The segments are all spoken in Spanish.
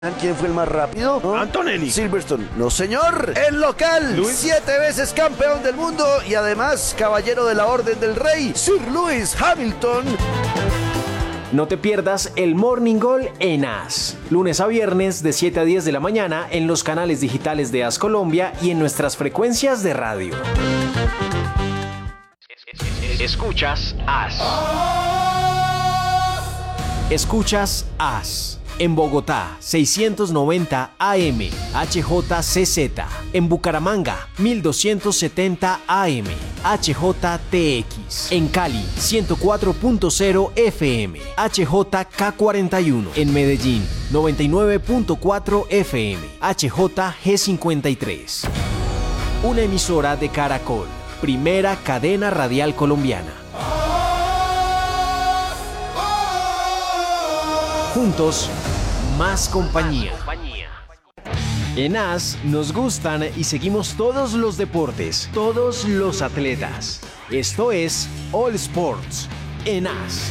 ¿Quién fue el más rápido? ¿No? Antonelli. Silverstone. No, señor. El local. Lewis. 7 veces campeón del mundo y además caballero de la Orden del Rey, Sir Lewis Hamilton. No te pierdas el Morning Goal en AS. Lunes a viernes de 7 a 10 de la mañana en los canales digitales de AS Colombia y en nuestras frecuencias de radio. Escuchas AS. Escuchas AS. En Bogotá, 690 AM, HJCZ. En Bucaramanga, 1270 AM, HJTX. En Cali, 104.0 FM, HJK41. En Medellín, 99.4 FM, HJG53. Una emisora de Caracol, primera cadena radial colombiana. Juntos, más compañía. En AS nos gustan y seguimos todos los deportes, todos los atletas. Esto es All Sports en AS.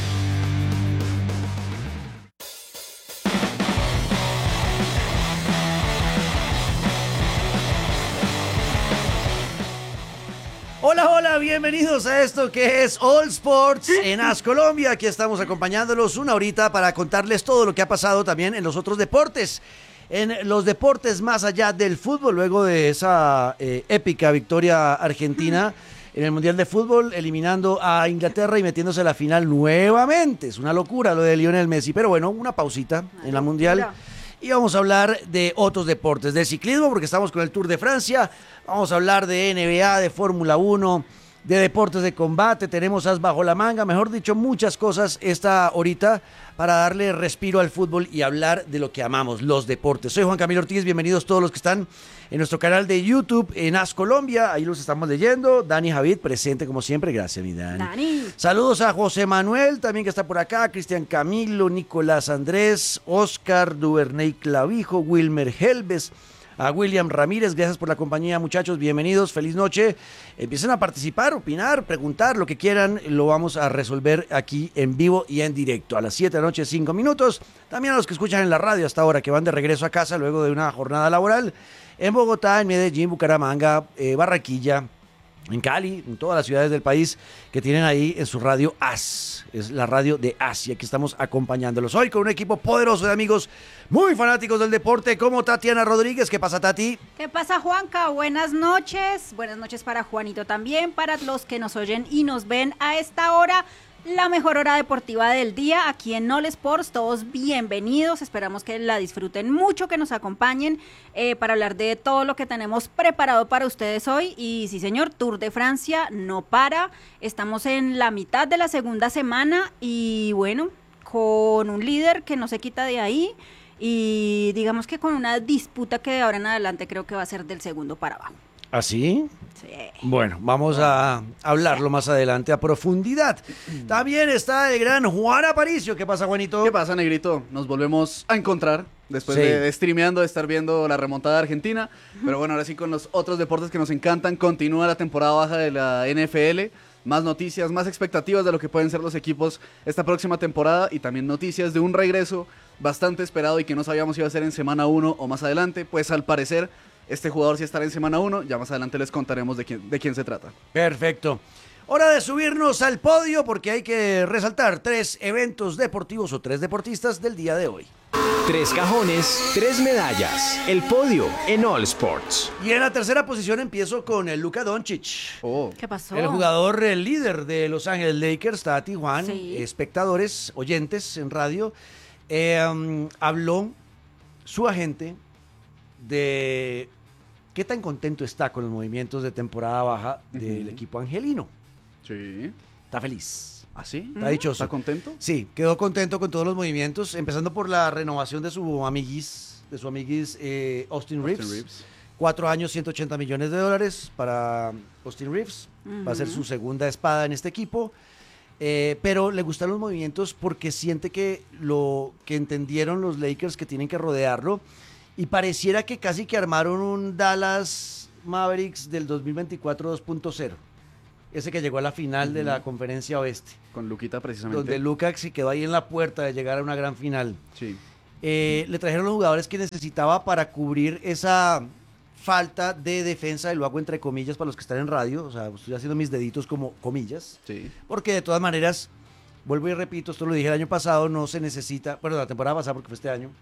Hola, hola, bienvenidos a esto que es All Sports en AS Colombia. Aquí estamos acompañándolos una horita para contarles todo lo que ha pasado también en los otros deportes. En los deportes más allá del fútbol, luego de esa épica victoria argentina en el Mundial de Fútbol, eliminando a Inglaterra y metiéndose a la final nuevamente. Es una locura lo de Lionel Messi, pero bueno, una pausita en la Mundial. Y vamos a hablar de otros deportes, de ciclismo, porque estamos con el Tour de Francia. Vamos a hablar de NBA, de Fórmula 1, de deportes de combate. Tenemos as bajo la manga, mejor dicho, muchas cosas esta horita para darle respiro al fútbol y hablar de lo que amamos, los deportes. Soy Juan Camilo Ortiz, bienvenidos todos los que están en nuestro canal de YouTube en AS Colombia. Ahí los estamos leyendo. Dani Javid, presente como siempre. Gracias, mi Dani. Saludos a José Manuel, también que está por acá. Cristian Camilo, Nicolás Andrés, Oscar Duvernay Clavijo, Wilmer Helves, a William Ramírez. Gracias por la compañía, muchachos. Bienvenidos. Feliz noche. Empiecen a participar, opinar, preguntar, lo que quieran. Lo vamos a resolver aquí en vivo y en directo. A las 7 de la noche, 5 minutos. También a los que escuchan en la radio hasta ahora, que van de regreso a casa luego de una jornada laboral. En Bogotá, en Medellín, Bucaramanga, Barranquilla, en Cali, en todas las ciudades del país que tienen ahí en su radio AS. Es la radio de AS y aquí estamos acompañándolos hoy con un equipo poderoso de amigos muy fanáticos del deporte como Tatiana Rodríguez. ¿Qué pasa, Tati? ¿Qué pasa, Juanca? Buenas noches. Buenas noches para Juanito también, para los que nos oyen y nos ven a esta hora. La mejor hora deportiva del día aquí en All Sports. Todos bienvenidos, esperamos que la disfruten mucho, que nos acompañen para hablar de todo lo que tenemos preparado para ustedes hoy. Y sí, señor, Tour de Francia no para, estamos en la mitad de la segunda semana y bueno, con un líder que no se quita de ahí y digamos que con una disputa que de ahora en adelante creo que va a ser del segundo para abajo. ¿Ah, sí? Sí. Bueno, vamos a hablarlo más adelante a profundidad. También está el gran Juan Aparicio. ¿Qué pasa, Juanito? ¿Qué pasa, Negrito? Nos volvemos a encontrar después de streameando, de estar viendo la remontada de Argentina. Pero bueno, ahora sí con los otros deportes que nos encantan. Continúa la temporada baja de la NFL. Más noticias, más expectativas de lo que pueden ser los equipos esta próxima temporada. Y también noticias de un regreso bastante esperado y que no sabíamos si iba a ser en semana 1 o más adelante. Pues al parecer este jugador sí estará en semana 1, ya más adelante les contaremos de quién se trata. Perfecto. Hora de subirnos al podio porque hay que resaltar 3 eventos deportivos o 3 deportistas del día de hoy. 3 cajones, 3 medallas. El podio en All Sports. Y en la tercera posición empiezo con el Luka Doncic. ¿Qué pasó? El jugador, el líder de Los Ángeles Lakers, Tati, Juan, Sí. espectadores, oyentes en radio, habló su agente de qué tan contento está con los movimientos de temporada baja del equipo angelino. Sí. Está feliz. ¿Ah, sí? Está dichoso. ¿Está contento? Sí, quedó contento con todos los movimientos, empezando por la renovación de su amiguis Austin Reeves. 4 años, $180 millones para Austin Reeves. Va a ser su segunda espada en este equipo. Pero le gustan los movimientos porque siente que lo que entendieron los Lakers que tienen que rodearlo. Y pareciera que casi que armaron un Dallas Mavericks del 2024 2.0. Ese que llegó a la final de la conferencia oeste. Con Luquita precisamente. Donde Luka se quedó ahí en la puerta de llegar a una gran final. Sí. le trajeron los jugadores que necesitaba para cubrir esa falta de defensa, y lo hago entre comillas para los que están en radio, o sea, estoy haciendo mis deditos como comillas, Sí. porque de todas maneras, vuelvo y repito, esto lo dije el año pasado, no se necesita, bueno, la temporada pasada porque fue este año,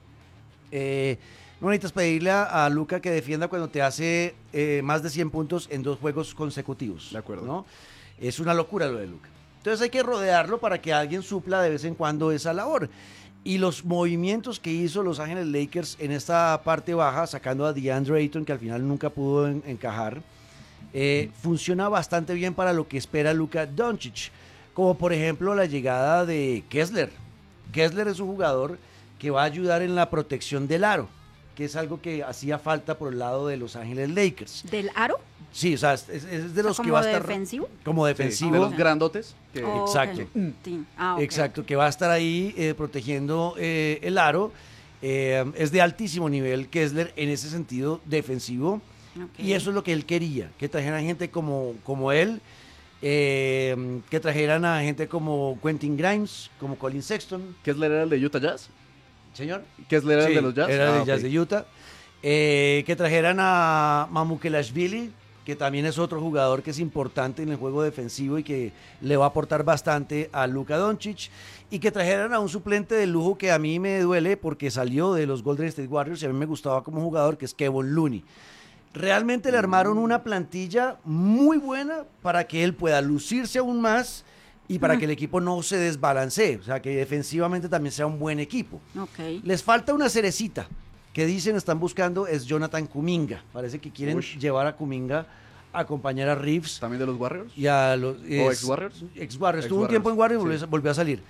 no necesitas pedirle a Luka que defienda cuando te hace más de 100 puntos en 2 juegos consecutivos. De acuerdo. ¿no? Es una locura lo de Luka. Entonces hay que rodearlo para que alguien supla de vez en cuando esa labor. Y los movimientos que hizo Los Ángeles Lakers en esta parte baja, sacando a DeAndre Ayton, que al final nunca pudo encajar, funciona bastante bien para lo que espera Luka Doncic. Como por ejemplo la llegada de Kessler. Kessler es un jugador que va a ayudar en la protección del aro, que es algo que hacía falta por el lado de Los Ángeles Lakers. ¿Del aro? Sí, o sea, es de los que ¿Como va a estar... defensivo? Como Sí, defensivo. de los grandotes. Que... Oh, Exacto. ok. Sí. Ah, ok. Exacto, que va a estar ahí protegiendo el aro. Es de altísimo nivel Kessler en ese sentido defensivo. Ok. Y eso es lo que él quería, que trajeran gente como él, que trajeran a gente como Quentin Grimes, como Colin Sexton. Kessler era el de Utah Jazz. Señor. Kessler era el Sí, de los Jazz. Era Ah, de Jazz ok. de Utah. Que trajeran a Mamukelashvili, que también es otro jugador que es importante en el juego defensivo y que le va a aportar bastante a Luka Doncic. Y que trajeran a un suplente de lujo que a mí me duele porque salió de los Golden State Warriors y a mí me gustaba como jugador, que es Kevon Looney. Realmente le armaron una plantilla muy buena para que él pueda lucirse aún más y para que el equipo no se desbalancee, o sea, que defensivamente también sea un buen equipo. Ok. Les falta una cerecita que dicen están buscando, es Jonathan Kuminga. Parece que quieren Ush. llevar a Kuminga a acompañar a Reeves También de los Warriors. y a los... ¿O ex-Warriors? Ex-Warriors. Estuvo un Ex-Warriors, tiempo en Warriors y sí. volvió a salir.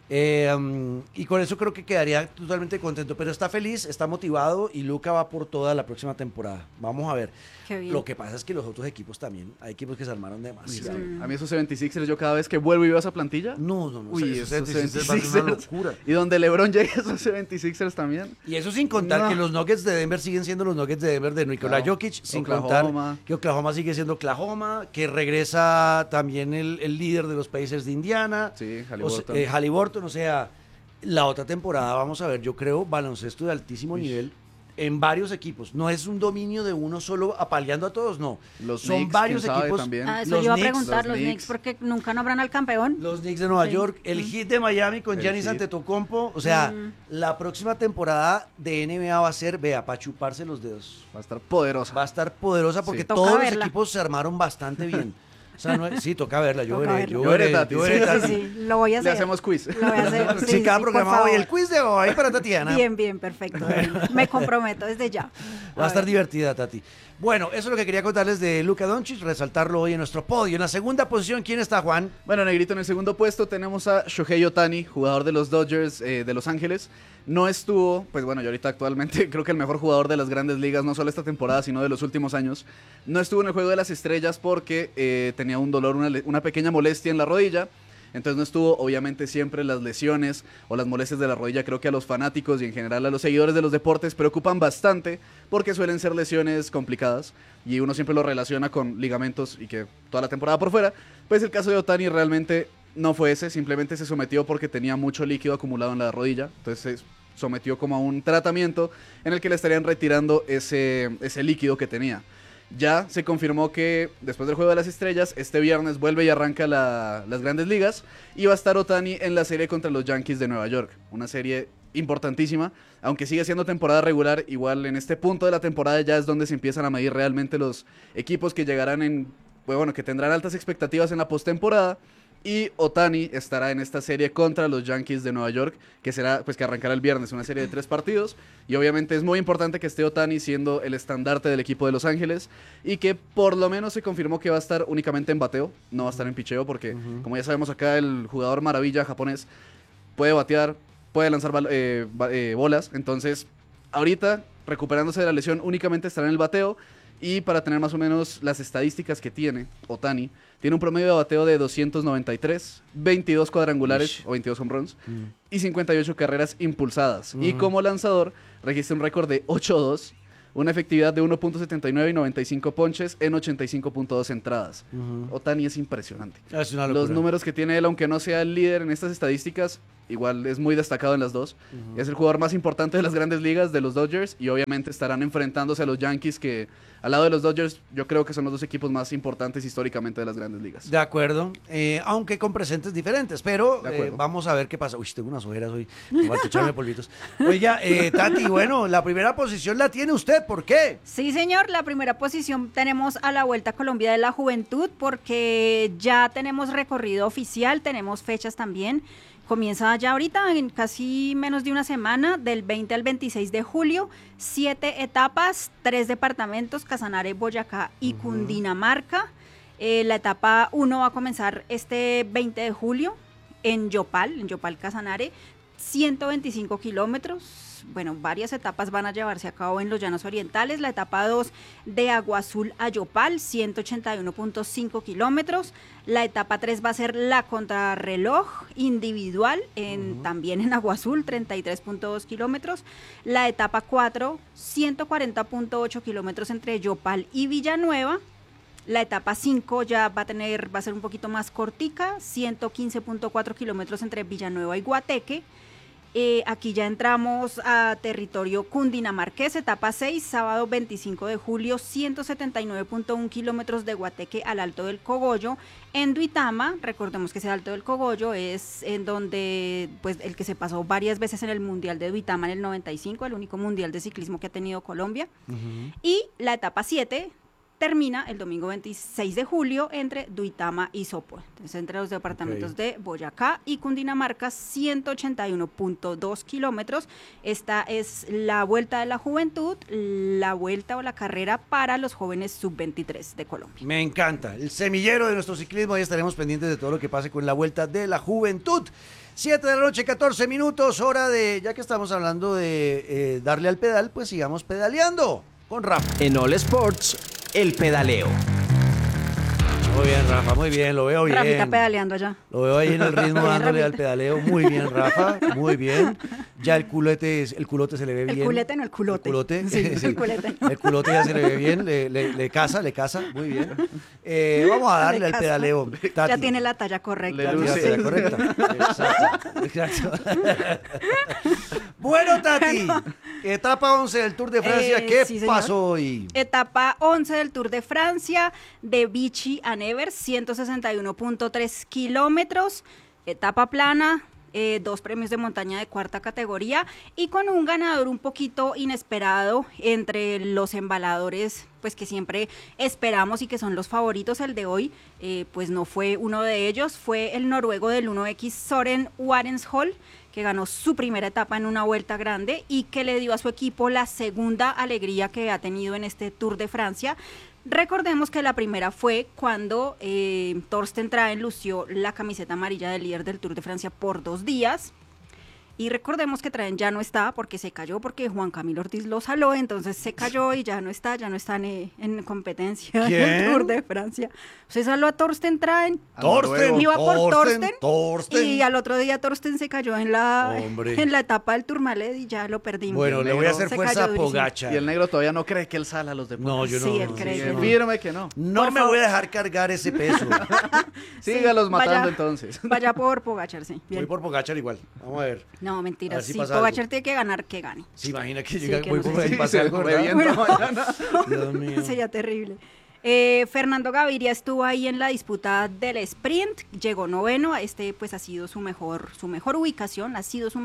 Y con eso creo que quedaría totalmente contento, pero está feliz, está motivado y Luka va por toda la próxima temporada. Vamos a ver. Qué bien. Lo que pasa es que los otros equipos también, hay equipos que se armaron Uy, es demasiado. que a mí esos 76ers, yo cada vez que vuelvo y veo esa plantilla. No, no, no. Uy, esos esos 76 va a ser una 76ers. locura. Y donde LeBron llega, esos 76ers también. Y eso sin contar No. que los Nuggets de Denver siguen siendo los Nuggets de Denver de Nikola Claro. Jokic, sin Oklahoma. contar que Oklahoma sigue siendo Oklahoma, que regresa también el líder de los Pacers de Indiana, Sí, Halliburton. Halliburton. Halliburton, o sea, la otra temporada vamos a ver, yo creo, baloncesto de altísimo nivel en varios equipos. No es un dominio de uno solo apaleando a todos, no. Los Son Knicks, varios quién sabe, equipos. también. Ah, eso Los yo iba a Knicks, preguntar, los los Knicks, Knicks. porque nunca nombran al campeón. Los Knicks de Nueva Sí. York, el Heat de Miami con El Giannis Heat. Antetokounmpo, o sea, la próxima temporada de NBA va a ser, vea, para chuparse los dedos. Va a estar poderosa. Va a estar poderosa porque Sí. Toca todos los verla. equipos se armaron bastante bien. O sea, sí, toca verla, yo Toca veré, verla. yo Yo veré, veré, Tati. yo veré, Sí, Tati. sí, sí, lo voy a Le hacer. hacemos quiz. Lo voy a hacer. Sí, cada por programa hoy, favor. el quiz de hoy para Tatiana. Bien, bien, perfecto. Me comprometo desde ya. Va a estar ver. divertida, Tati. Bueno, eso es lo que quería contarles de Luka Doncic, resaltarlo hoy en nuestro podio. En la segunda posición, ¿quién está, Juan? Bueno, Negrito, en el segundo puesto tenemos a Shohei Ohtani, jugador de los Dodgers de Los Ángeles. No estuvo, pues bueno, yo ahorita actualmente creo que el mejor jugador de las grandes ligas, no solo esta temporada, sino de los últimos años. No estuvo en el Juego de las Estrellas porque tenía un dolor, una pequeña molestia en la rodilla. Entonces no estuvo, obviamente siempre las lesiones o las molestias de la rodilla, creo que a los fanáticos y en general a los seguidores de los deportes preocupan bastante porque suelen ser lesiones complicadas y uno siempre lo relaciona con ligamentos y que toda la temporada por fuera. Pues el caso de Ohtani realmente no fue ese, simplemente se sometió porque tenía mucho líquido acumulado en la rodilla, entonces se sometió como a un tratamiento en el que le estarían retirando ese líquido que tenía. Ya se confirmó que después del Juego de las Estrellas, este viernes vuelve y arranca las Grandes Ligas y va a estar Ohtani en la serie contra los Yankees de Nueva York. Una serie importantísima, aunque sigue siendo temporada regular, igual en este punto de la temporada ya es donde se empiezan a medir realmente los equipos que llegarán bueno, que tendrán altas expectativas en la postemporada. Y Ohtani estará en esta serie contra los Yankees de Nueva York, que será, pues que arrancará el viernes, una serie de 3 partidos. Y obviamente es muy importante que esté Ohtani siendo el estandarte del equipo de Los Ángeles y que por lo menos se confirmó que va a estar únicamente en bateo, no va a estar en picheo, porque como ya sabemos acá el jugador maravilla japonés puede batear, puede lanzar bolas. Entonces, ahorita recuperándose de la lesión únicamente estará en el bateo. Y para tener más o menos las estadísticas que tiene Ohtani, tiene un promedio de bateo de 293, 22 cuadrangulares o 22 home runs y 58 carreras impulsadas. Y como lanzador registra un récord de 8-2, una efectividad de 1.79 y 95 ponches en 85.2 entradas. Ohtani es impresionante. Es una locura. Los números que tiene él, aunque no sea el líder en estas estadísticas, igual es muy destacado en las dos. Es el jugador más importante de las grandes ligas, de los Dodgers, y obviamente estarán enfrentándose a los Yankees, que al lado de los Dodgers yo creo que son los dos equipos más importantes históricamente de las grandes ligas. De acuerdo, aunque con presentes diferentes, pero De acuerdo. vamos a ver qué pasa. Uy, tengo unas ojeras hoy, me falta echarme polvitos. Oiga, Tati, bueno, la primera posición la tiene usted, ¿por qué? Sí, señor, la primera posición tenemos a la Vuelta a Colombia de la Juventud porque ya tenemos recorrido oficial, tenemos fechas también. Comienza ya ahorita, en casi menos de una semana, del 20 al 26 de julio, 7 etapas, 3 departamentos, Casanare, Boyacá y Cundinamarca. La etapa 1 va a comenzar este 20 de julio en Yopal, Casanare, 125 kilómetros. Bueno, varias etapas van a llevarse a cabo en los Llanos Orientales. La etapa 2 de Agua Azul a Yopal, 181.5 kilómetros. La etapa 3 va a ser la contrarreloj individual, también en Agua Azul, 33.2 kilómetros. La etapa 4, 140.8 kilómetros entre Yopal y Villanueva. La etapa 5 ya va a ser un poquito más cortica, 115.4 kilómetros entre Villanueva y Guateque. Aquí ya entramos a territorio cundinamarqués, etapa 6, sábado 25 de julio, 179.1 kilómetros de Guateque al Alto del Cogollo. En Duitama, recordemos que ese Alto del Cogollo es en donde, pues, el que se pasó varias veces en el Mundial de Duitama en el 95, el único mundial de ciclismo que ha tenido Colombia. Y la etapa 7 termina el domingo 26 de julio entre Duitama y Sopó. Entonces, entre los departamentos de Boyacá y Cundinamarca, 181.2 kilómetros. Esta es la Vuelta de la Juventud, la vuelta o la carrera para los jóvenes sub-23 de Colombia. Me encanta, el semillero de nuestro ciclismo, y estaremos pendientes de todo lo que pase con la Vuelta de la Juventud. 7 de la noche, 14 minutos, hora de, ya que estamos hablando de darle al pedal, pues sigamos pedaleando con Rafa. En All Sports, el pedaleo. Muy bien, Rafa, muy bien, lo veo bien. Rafita pedaleando allá. Lo veo ahí en el ritmo Bien, dándole Rafita. al pedaleo. Muy bien, Rafa, muy bien. Ya el culote se le ve bien. El culete, no, el culote. El culote. Sí, el culete. El culote ya se le ve bien, le casa, muy bien. Vamos a darle Le al casa. pedaleo. Tati. Ya tiene la talla correcta. Le Ya luce. tiene la talla correcta. Exacto. Bueno, Tati, etapa 11 del Tour de Francia, ¿qué sí, señor. pasó hoy? Etapa 11 del Tour de Francia, de Vichy a Nevers, 161.3 kilómetros, etapa plana, 2 premios de montaña de cuarta categoría y con un ganador un poquito inesperado entre los embaladores, pues que siempre esperamos y que son los favoritos. El de hoy, pues no fue uno de ellos, fue el noruego del 1X Soren Warensholt, que ganó su primera etapa en una vuelta grande y que le dio a su equipo la segunda alegría que ha tenido en este Tour de Francia. Recordemos que la primera fue cuando Torsten Traen lució la camiseta amarilla del líder del Tour de Francia por 2 días. Y recordemos que Traen ya no está porque se cayó, porque Juan Camilo Ortiz lo saló, entonces se cayó y ya no está en competencia en ¿Quién? el Tour de Francia. Se saló a Torsten Traen. Torsten. Iba por Torsten. Y al otro día Torsten se cayó en la Hombre. etapa del Tourmalet y ya lo perdimos. Bueno, le voy a hacer Se fuerza cayó a durísimo. Pogačar. Y el negro todavía no cree que él sale a los deportes. No, yo no. Sí, él cree que no. Fírame que no. No Por me favor. voy a dejar cargar ese peso. Sígalos matando vaya- entonces. Vaya por Pogačar, sí. Voy Bien. por Pogačar igual. Vamos a ver. No, A mentira. ver si Si pasa Pogačar algo. tiene que ganar, que gane. Se imagina que Sí, llega, que voy no por sé ahí si- pase algo, ¿verdad? revienta mañana. Dios mío. Sería terrible. Fernando Gaviria estuvo ahí en la disputa del sprint, llegó noveno. Este pues ha sido su mejor ubicación,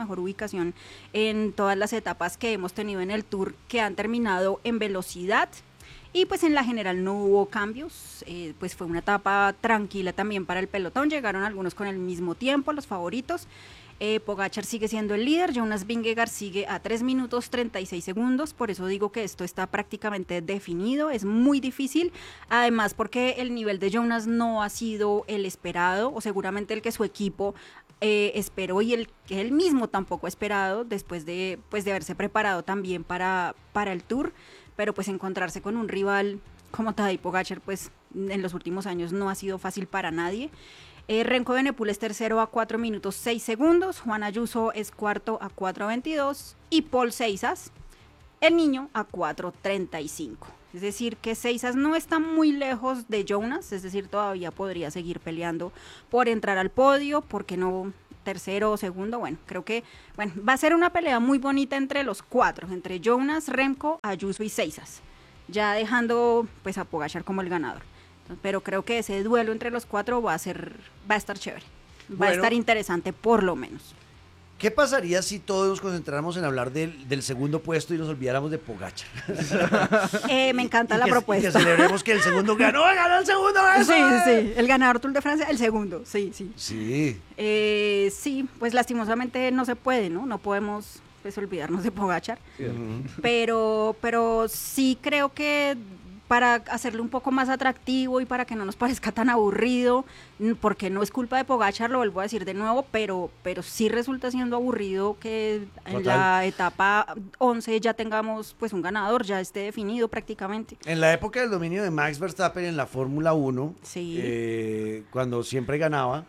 en todas las etapas que hemos tenido en el Tour, que han terminado en velocidad. Y pues en la general no hubo cambios, pues fue una etapa tranquila también para el pelotón, llegaron algunos con el mismo tiempo, los favoritos. Pogačar sigue siendo el líder, Jonas Vingegaard sigue a 3 minutos 36 segundos, por eso digo que esto está prácticamente definido, es muy difícil, además porque el nivel de Jonas no ha sido el esperado, o seguramente el que su equipo esperó y el que él mismo tampoco ha esperado, después de haberse preparado también para el Tour, pero pues encontrarse con un rival como Tadej Pogačar, pues en los últimos años no ha sido fácil para nadie. Renko Benepul es tercero a 4 minutos 6 segundos, Juan Ayuso es cuarto a 4:22 y Paul Seisas, el niño, a 4:35. Es decir, que Seisas no está muy lejos de Jonas, es decir, todavía podría seguir peleando por entrar al podio, porque no tercero o segundo. Bueno, creo que va a ser una pelea muy bonita entre los 4, entre Jonas, Remco, Ayuso y Seisas, ya dejando pues a Pogačar como el ganador. Pero creo que ese duelo entre los 4 va a estar chévere, va a estar interesante por lo menos. ¿Qué pasaría si todos nos concentráramos en hablar del segundo puesto y nos olvidáramos de Pogačar? Me encanta la propuesta. Y que celebremos que el segundo ganó el segundo. Sí, el ganador Tour de Francia, el segundo, sí. Sí, pues lastimosamente no se puede, ¿no? No podemos pues olvidarnos de Pogačar. Sí. Pero sí creo que para hacerlo un poco más atractivo y para que no nos parezca tan aburrido, porque no es culpa de Pogačar, lo vuelvo a decir de nuevo, pero sí resulta siendo aburrido que en la etapa 11 ya tengamos pues un ganador, ya esté definido prácticamente. En la época del dominio de Max Verstappen en la Fórmula 1, sí. Cuando siempre ganaba,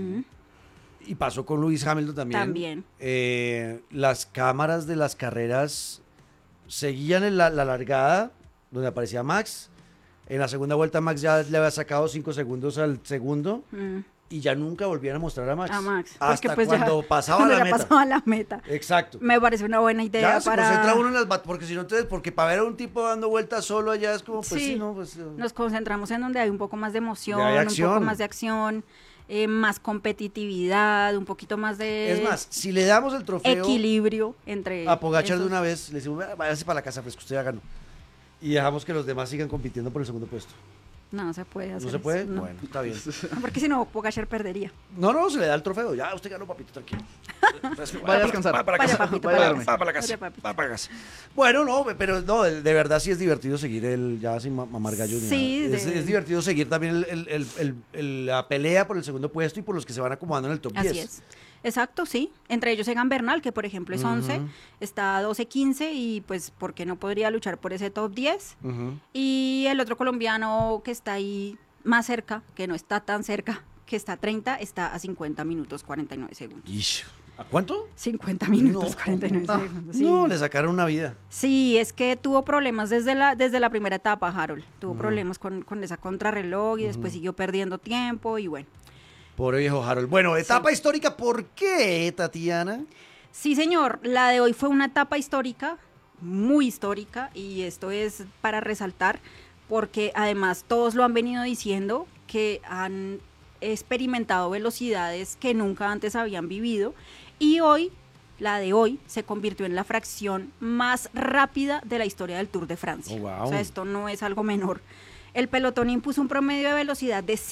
y pasó con Lewis Hamilton también. Las cámaras de las carreras seguían en la largada, donde aparecía Max. En la segunda vuelta Max ya le había sacado 5 segundos al segundo y ya nunca volvieron a mostrar a Max. Hasta pues cuando pasaba la meta. Exacto. Me parece una buena idea. Ya se concentra uno en las porque si no, entonces, porque para ver a un tipo dando vueltas solo allá es como, pues sí, ¿no? Pues, nos concentramos en donde hay un poco más de emoción, un poco más de acción, más competitividad, un poquito más de... Es más, si le damos el trofeo... Equilibrio entre... A Pogačar de una vez, le decimos, váyase para la casa fresco, usted ya ganó. Y dejamos que los demás sigan compitiendo por el segundo puesto. No se puede hacer. ¿No se puede? Eso, no. Bueno, está bien. Porque si no, Pogačar perdería. No, se le da el trofeo. Ya, usted ganó, papito, tranquilo. Vaya a descansar. Va para la casa. Va para casa. Bueno, no, pero no, de verdad sí es divertido seguir ya sin mamar gallos. Sí. Es divertido seguir también la pelea por el segundo puesto y por los que se van acomodando en el top 10. Así es. Exacto, sí. Entre ellos Egan Bernal, que por ejemplo es 11, está 12-15 y pues ¿por qué no podría luchar por ese top 10? Y el otro colombiano que está ahí más cerca, que no está tan cerca, que está a 30, está a 50 minutos 49 segundos. Ish. ¿A cuánto? 50 minutos 49 segundos. Sí. No, le sacaron una vida. Sí, es que tuvo problemas desde la primera etapa, Harold. Tuvo problemas con esa contrarreloj y después siguió perdiendo tiempo y bueno. Pobre viejo Harold. Bueno, etapa histórica, ¿por qué, Tatiana? Sí, señor. La de hoy fue una etapa histórica, muy histórica, y esto es para resaltar, porque además todos lo han venido diciendo, que han experimentado velocidades que nunca antes habían vivido, y hoy, la de hoy, se convirtió en la fracción más rápida de la historia del Tour de Francia. Oh, wow. O sea, esto no es algo menor. El pelotón impuso un promedio de velocidad de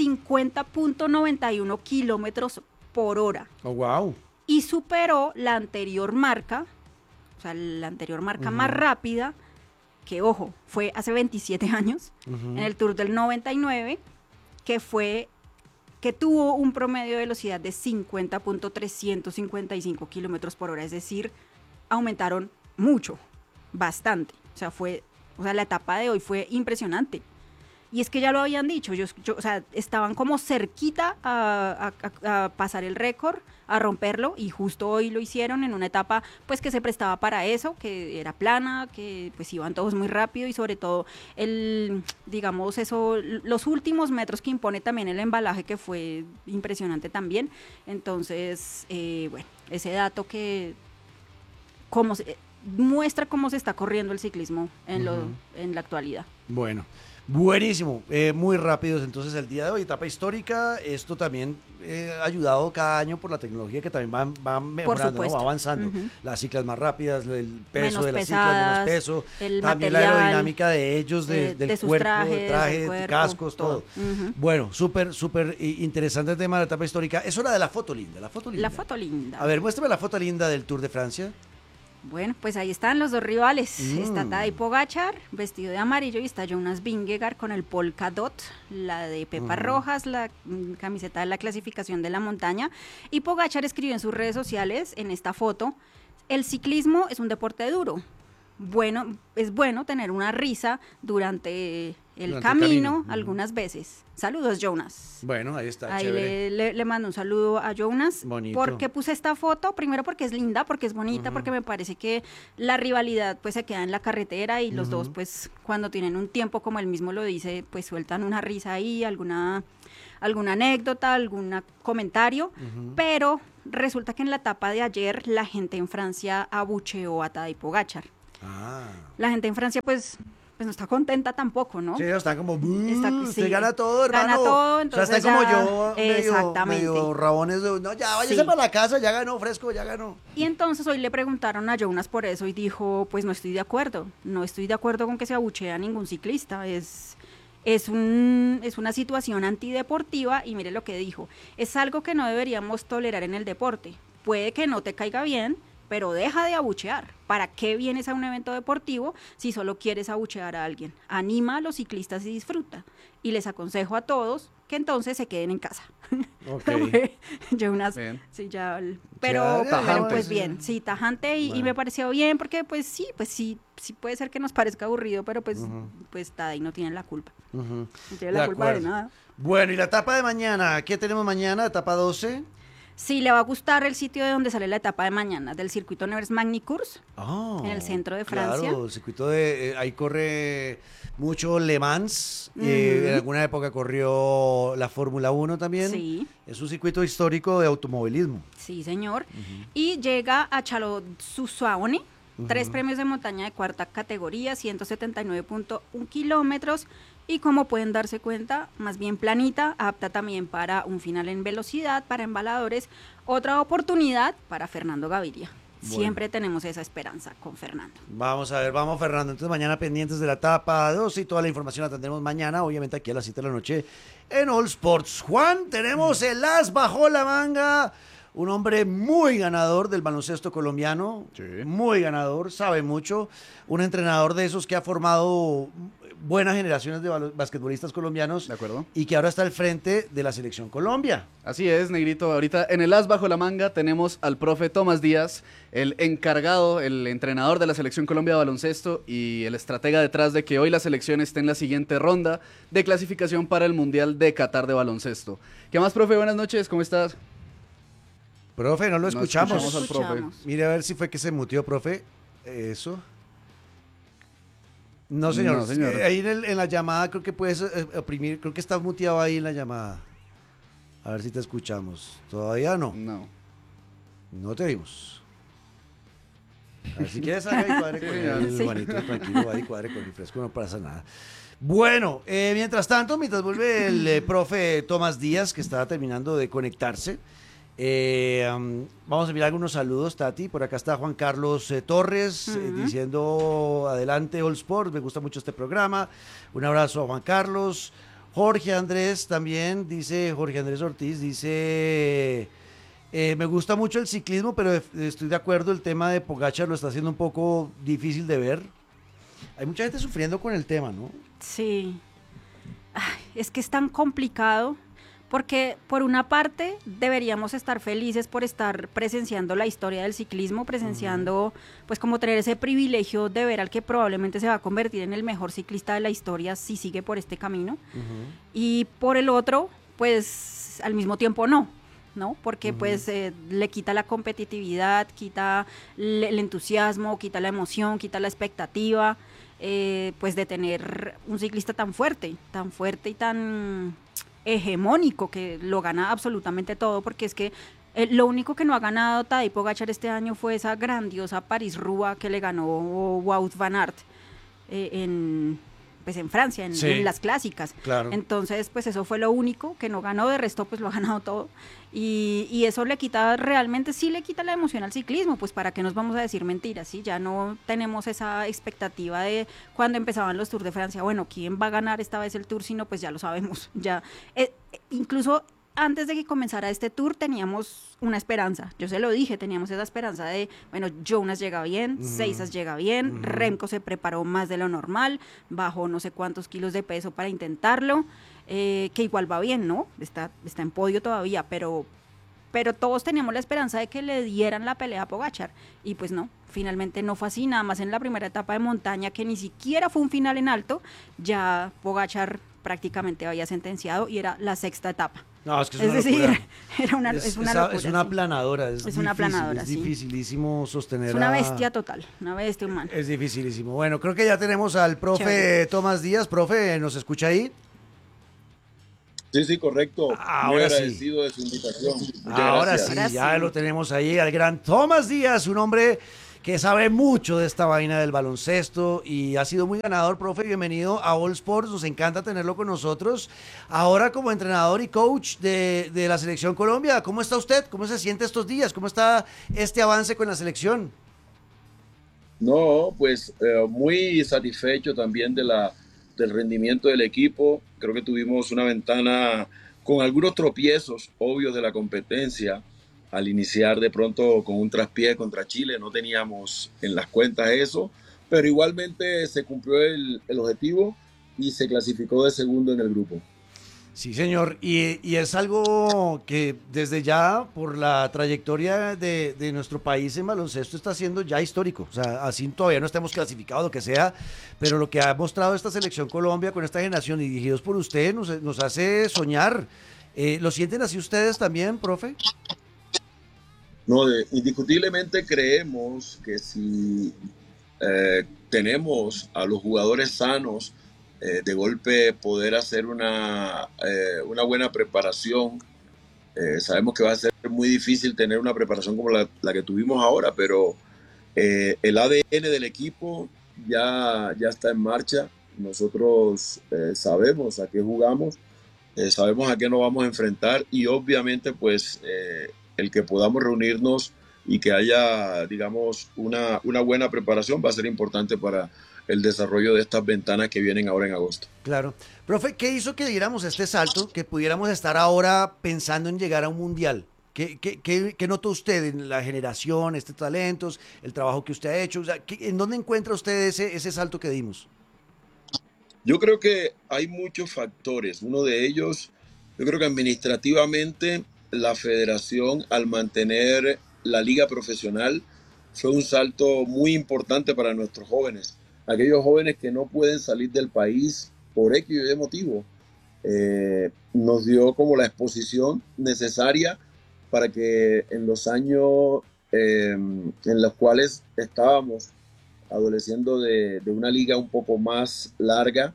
50.91 kilómetros por hora. Oh, wow. Y superó la anterior marca, más rápida, que ojo, fue hace 27 años, en el Tour del 99, que tuvo un promedio de velocidad de 50.355 kilómetros por hora. Es decir, aumentaron mucho, bastante. O sea, la etapa de hoy fue impresionante. Y es que ya lo habían dicho, o sea, estaban como cerquita a pasar el récord, a romperlo, y justo hoy lo hicieron en una etapa pues que se prestaba para eso, que era plana, que pues iban todos muy rápido, y sobre todo los últimos metros que impone también el embalaje, que fue impresionante también. Entonces, bueno, ese dato que muestra cómo se está corriendo el ciclismo en la actualidad. Bueno. Buenísimo, muy rápidos entonces el día de hoy, etapa histórica. Esto también ayudado cada año por la tecnología que también va mejorando, ¿no? Va avanzando. Las ciclas más rápidas, el peso menos de las pesadas, ciclas, menos peso, el también material, la aerodinámica de ellos, del sus cuerpo, trajes, de cascos, todo. Bueno, súper interesante el tema de la etapa histórica. Es hora de la foto linda. La foto linda. A ver, muéstrame la foto linda del Tour de Francia. Bueno, pues ahí están los dos rivales. Está Tadej Pogačar, vestido de amarillo, y está Jonas Vingegaard con el polka dot, la de Pepa Rojas, la camiseta de la clasificación de la montaña. Y Pogačar escribió en sus redes sociales, en esta foto: el ciclismo es un deporte duro. Bueno, es bueno tener una risa durante el Durante camino algunas veces. Saludos, Jonas. Bueno, ahí está, Ahí chévere. le mando un saludo a Jonas. Bonito. Porque puse esta foto, primero porque es linda, porque es bonita, porque me parece que la rivalidad pues se queda en la carretera y los dos pues cuando tienen un tiempo, como él mismo lo dice, pues sueltan una risa ahí, alguna anécdota, algún comentario, pero resulta que en la etapa de ayer la gente en Francia abucheó a Tadej Pogačar. Ah. La gente en Francia pues no está contenta tampoco, ¿no? Sí, están como, sí. usted gana todo, hermano. Gana todo, O sea, entonces están como ya- yo, Exactamente. medio rabones. No, ya, váyase Sí. para la casa, ya ganó, fresco, ya ganó. Y entonces hoy le preguntaron a Jonas por eso y dijo, pues no estoy de acuerdo con que se abuchee a ningún ciclista, es una situación antideportiva y mire lo que dijo, es algo que no deberíamos tolerar en el deporte, puede que no te caiga bien, pero deja de abuchear. ¿Para qué vienes a un evento deportivo si solo quieres abuchear a alguien? Anima a los ciclistas y disfruta. Y les aconsejo a todos que entonces se queden en casa. Ok. Jonas, Bien. sí, pero tajante. pues bien, sí, tajante y me pareció bien porque pues sí puede ser que nos parezca aburrido, pero pues Tadej no tiene la culpa. Ujú. No tiene la culpa de nada. Bueno, y la etapa de mañana, ¿qué tenemos mañana? Etapa 12. Sí, le va a gustar el sitio de donde sale la etapa de mañana, del circuito Nevers Magny-Cours, Oh, en el centro de Francia. Claro, el circuito de ahí corre mucho Le Mans, en alguna época corrió la Fórmula 1 también. Sí. Es un circuito histórico de automovilismo. Sí, señor. Y llega a Chalon-sur-Saône, 3 premios de montaña de cuarta categoría, 179.1 kilómetros. Y como pueden darse cuenta, más bien planita, apta también para un final en velocidad, para embaladores. Otra oportunidad para Fernando Gaviria. Bueno. Siempre tenemos esa esperanza con Fernando. Vamos a ver, vamos Fernando. Entonces mañana pendientes de la etapa 12 y toda la información la tendremos mañana, obviamente aquí a las 7 de la noche en All Sports. Juan, tenemos el as bajo la manga. Un hombre muy ganador del baloncesto colombiano, Sí. muy ganador, sabe mucho. Un entrenador de esos que ha formado buenas generaciones de basquetbolistas colombianos. De acuerdo. Y que ahora está al frente de la selección Colombia. Así es, Negrito. Ahorita en el as bajo la manga tenemos al profe Tomás Díaz, el encargado, el entrenador de la Selección Colombia de baloncesto y el estratega detrás de que hoy la selección esté en la siguiente ronda de clasificación para el Mundial de Qatar de baloncesto. ¿Qué más, profe? Buenas noches, ¿cómo estás? Profe, no lo No escuchamos. escuchamos al profe. Escuchamos. Mire a ver si fue que se mutió, profe. Eso. No, señor. No, señor. Ahí en la llamada creo que puedes oprimir. Creo que está muteado ahí en la llamada. A ver si te escuchamos. Todavía no. No. No te vimos. A ver si quieres salga y cuadre con él, Sí. Juanito, tranquilo, vaya y cuadre con el fresco, no pasa nada. Bueno, mientras tanto, mientras vuelve el profe Tomás Díaz, que está terminando de conectarse, vamos a enviar algunos saludos, Tati. Por acá está Juan Carlos Torres diciendo adelante All Sports, me gusta mucho este programa. Un abrazo a Juan Carlos. Jorge Andrés también, dice Jorge Andrés Ortiz, dice... me gusta mucho el ciclismo, pero estoy de acuerdo, el tema de Pogačar lo está haciendo un poco difícil de ver. Hay mucha gente sufriendo con el tema, ¿no? Sí. Ay, es que es tan complicado porque por una parte deberíamos estar felices por estar presenciando la historia del ciclismo, presenciando pues como tener ese privilegio de ver al que probablemente se va a convertir en el mejor ciclista de la historia si sigue por este camino. Y por el otro, pues al mismo tiempo no, porque pues le quita la competitividad, quita el entusiasmo, quita la emoción, quita la expectativa, pues de tener un ciclista tan fuerte y tan hegemónico que lo gana absolutamente todo, porque es que lo único que no ha ganado Tadej Pogačar este año fue esa grandiosa París-Roubaix que le ganó Wout van Aert en Francia, Sí. en las clásicas. Claro. Entonces, pues eso fue lo único que no ganó, de resto pues lo ha ganado todo. Y eso le quita, realmente sí le quita la emoción al ciclismo, pues para qué nos vamos a decir mentiras, ¿sí? Ya no tenemos esa expectativa de cuando empezaban los Tours de Francia, bueno, ¿quién va a ganar esta vez el Tour? Sino pues ya lo sabemos, ya. Incluso antes de que comenzara este tour teníamos una esperanza, yo se lo dije, teníamos esa esperanza de, bueno, Jonas llega bien, Seisas llega bien, Remco se preparó más de lo normal, bajó no sé cuántos kilos de peso para intentarlo, que igual va bien, ¿no? Está en podio todavía, pero pero todos teníamos la esperanza de que le dieran la pelea a Pogačar, y pues no, finalmente no fue así, nada más en la primera etapa de montaña, que ni siquiera fue un final en alto, ya Pogačar prácticamente había sentenciado y era la sexta etapa. No, es que es Es una decir, locura. es una locura. Es una sí. aplanadora. Es una aplanadora, es sí. dificilísimo sostener. Es una bestia total, una bestia humana. Es dificilísimo. Bueno, creo que ya tenemos al profe Chévere. Tomás Díaz. Profe, ¿nos escucha ahí? Sí, correcto. Ahora Muy sí. agradecido de su invitación. Muchas Ahora gracias. sí, Ahora ya sí. lo tenemos ahí, al gran Tomás Díaz, un hombre que sabe mucho de esta vaina del baloncesto y ha sido muy ganador, profe. Bienvenido a All Sports, nos encanta tenerlo con nosotros. Ahora como entrenador y coach de la Selección Colombia, ¿cómo está usted? ¿Cómo se siente estos días? ¿Cómo está este avance con la selección? No, pues muy satisfecho también del rendimiento del equipo. Creo que tuvimos una ventana con algunos tropiezos obvios de la competencia. Al iniciar de pronto con un traspié contra Chile, no teníamos en las cuentas eso, pero igualmente se cumplió el objetivo y se clasificó de segundo en el grupo. Sí, señor, y es algo que desde ya, por la trayectoria de nuestro país en baloncesto, está siendo ya histórico. O sea, así todavía no estemos clasificados, lo que sea, pero lo que ha mostrado esta selección Colombia con esta generación y dirigidos por usted nos hace soñar. ¿Lo sienten así ustedes también, profe? No, indiscutiblemente creemos que si tenemos a los jugadores sanos, de golpe poder hacer una buena preparación. Sabemos que va a ser muy difícil tener una preparación como la que tuvimos ahora, pero el ADN del equipo ya está en marcha. Nosotros sabemos a qué jugamos, sabemos a qué nos vamos a enfrentar y obviamente pues el que podamos reunirnos y que haya, digamos, una buena preparación va a ser importante para el desarrollo de estas ventanas que vienen ahora en agosto. Claro. Profe, ¿qué hizo que diéramos este salto, que pudiéramos estar ahora pensando en llegar a un mundial? ¿Qué notó usted en la generación, talentos, el trabajo que usted ha hecho? O sea, ¿en dónde encuentra usted ese salto que dimos? Yo creo que hay muchos factores. Uno de ellos, yo creo que administrativamente la federación, al mantener la liga profesional, fue un salto muy importante para nuestros jóvenes. Aquellos jóvenes que no pueden salir del país por X y Y motivo, nos dio como la exposición necesaria para que en los años en los cuales estábamos adoleciendo de una liga un poco más larga,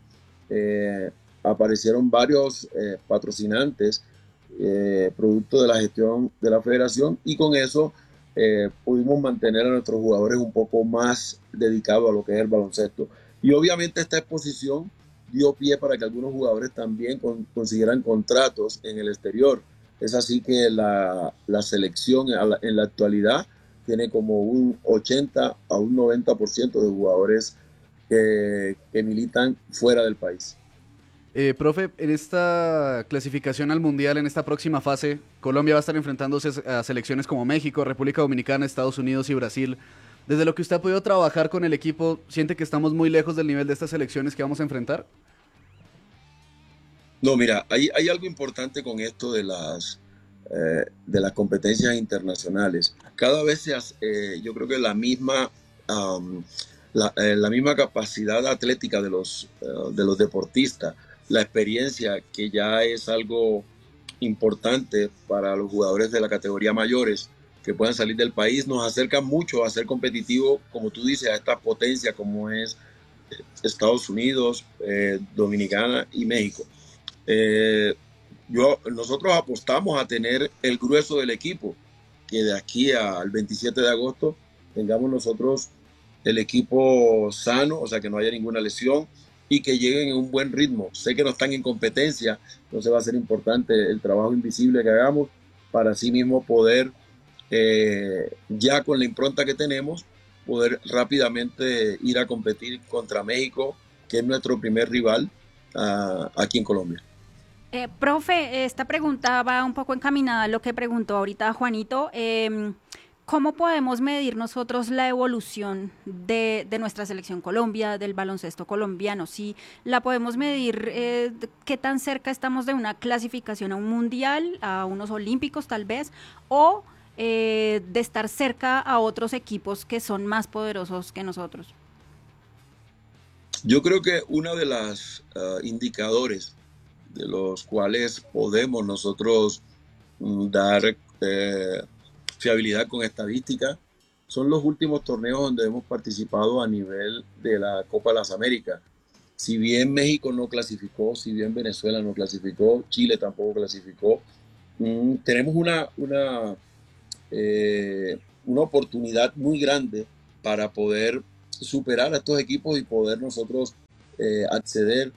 aparecieron varios patrocinantes producto de la gestión de la federación y con eso pudimos mantener a nuestros jugadores un poco más dedicados a lo que es el baloncesto. Y obviamente esta exposición dio pie para que algunos jugadores también consiguieran contratos en el exterior. Es así que la selección en la actualidad tiene como un 80 a un 90% de jugadores que militan fuera del país. Profe, en esta clasificación al Mundial, en esta próxima fase, Colombia va a estar enfrentándose a selecciones como México, República Dominicana, Estados Unidos y Brasil. Desde lo que usted ha podido trabajar con el equipo, ¿siente que estamos muy lejos del nivel de estas selecciones que vamos a enfrentar? No, mira, hay algo importante con esto de las competencias internacionales. Cada vez yo creo que la misma capacidad atlética de los deportistas, la experiencia que ya es algo importante para los jugadores de la categoría mayores que puedan salir del país, nos acerca mucho a ser competitivos, como tú dices, a esta potencia como es Estados Unidos, Dominicana y México. Nosotros apostamos a tener el grueso del equipo, que de aquí al 27 de agosto tengamos nosotros el equipo sano, o sea que no haya ninguna lesión y que lleguen en un buen ritmo. Sé que no están en competencia, entonces va a ser importante el trabajo invisible que hagamos para así mismo poder, ya con la impronta que tenemos, poder rápidamente ir a competir contra México, que es nuestro primer rival aquí en Colombia. Profe, esta pregunta va un poco encaminada a lo que preguntó ahorita Juanito. ¿Cómo podemos medir nosotros la evolución de nuestra selección Colombia, del baloncesto colombiano? Si la podemos medir, ¿qué tan cerca estamos de una clasificación a un mundial, a unos olímpicos tal vez, o de estar cerca a otros equipos que son más poderosos que nosotros? Yo creo que uno de los indicadores de los cuales podemos nosotros dar fiabilidad con estadística son los últimos torneos donde hemos participado a nivel de la Copa de las Américas. Si bien México no clasificó, si bien Venezuela no clasificó, Chile tampoco clasificó, tenemos una oportunidad muy grande para poder superar a estos equipos y poder nosotros acceder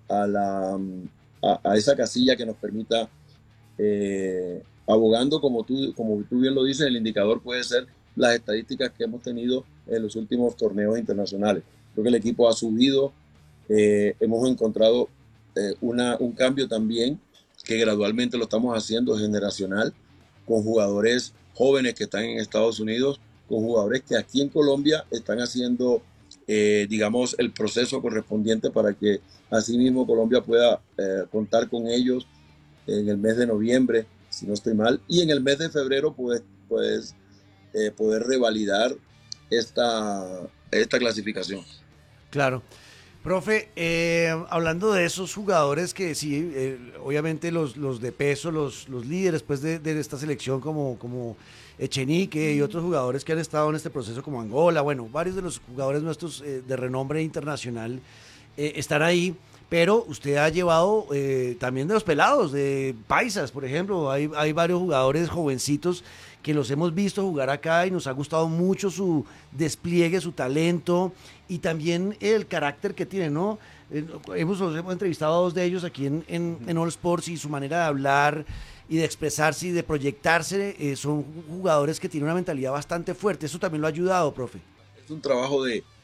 a esa casilla que nos permita, abogando, como tú bien lo dices, el indicador puede ser las estadísticas que hemos tenido en los últimos torneos internacionales. Creo que el equipo ha subido, hemos encontrado un cambio también que gradualmente lo estamos haciendo generacional, con jugadores jóvenes que están en Estados Unidos, con jugadores que aquí en Colombia están haciendo, digamos, el proceso correspondiente para que así mismo Colombia pueda contar con ellos en el mes de noviembre, si no estoy mal, y en el mes de febrero poder revalidar esta clasificación. Claro. Profe, hablando de esos jugadores que sí, obviamente los de peso, los líderes pues, de esta selección como Echenique y otros jugadores que han estado en este proceso como Angola, bueno, varios de los jugadores nuestros de renombre internacional están ahí, pero usted ha llevado también de los pelados, de paisas, por ejemplo, hay varios jugadores jovencitos que los hemos visto jugar acá y nos ha gustado mucho su despliegue, su talento y también el carácter que tienen, ¿no? Hemos entrevistado a dos de ellos aquí en All Sports y su manera de hablar y de expresarse y de proyectarse, son jugadores que tienen una mentalidad bastante fuerte. Eso también lo ha ayudado, profe. Es un trabajo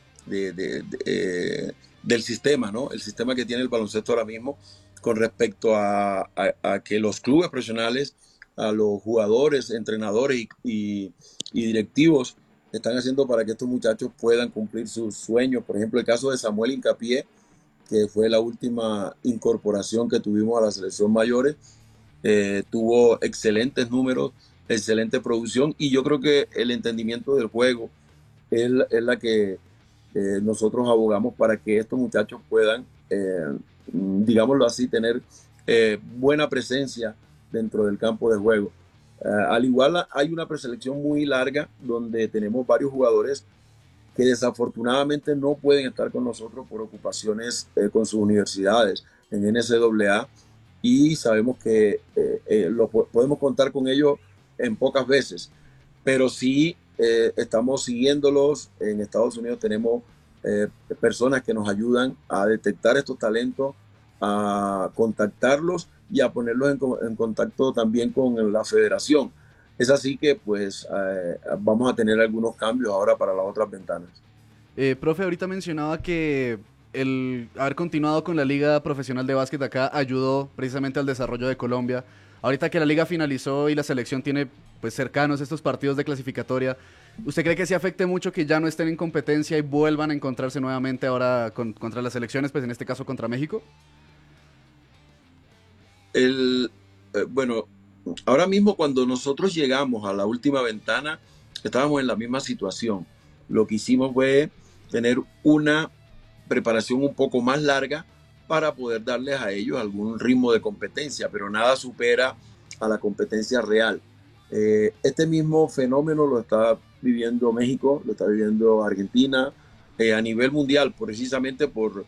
del sistema, ¿no? El sistema que tiene el baloncesto ahora mismo con respecto a que los clubes profesionales, a los jugadores, entrenadores y directivos están haciendo para que estos muchachos puedan cumplir sus sueños. Por ejemplo, el caso de Samuel Hincapié, que fue la última incorporación que tuvimos a la selección mayores, tuvo excelentes números, excelente producción, y yo creo que el entendimiento del juego es la que nosotros abogamos para que estos muchachos puedan, digámoslo así, tener buena presencia dentro del campo de juego. Al igual hay una preselección muy larga donde tenemos varios jugadores que desafortunadamente no pueden estar con nosotros por ocupaciones con sus universidades en NCAA, y sabemos que podemos contar con ellos en pocas veces, pero sí estamos siguiéndolos. En Estados Unidos tenemos personas que nos ayudan a detectar estos talentos, a contactarlos y a ponerlos en contacto también con la federación. Es así que pues vamos a tener algunos cambios ahora para las otras ventanas. Profe, ahorita mencionaba que el haber continuado con la Liga Profesional de Básquet acá ayudó precisamente al desarrollo de Colombia. Ahorita que la liga finalizó y la selección tiene pues cercanos estos partidos de clasificatoria, ¿usted cree que sí afecte mucho que ya no estén en competencia y vuelvan a encontrarse nuevamente ahora contra las selecciones, pues en este caso contra México? Bueno, ahora mismo cuando nosotros llegamos a la última ventana, estábamos en la misma situación. Lo que hicimos fue tener una preparación un poco más larga para poder darles a ellos algún ritmo de competencia, pero nada supera a la competencia real. Este mismo fenómeno lo está viviendo México, lo está viviendo Argentina, a nivel mundial, precisamente por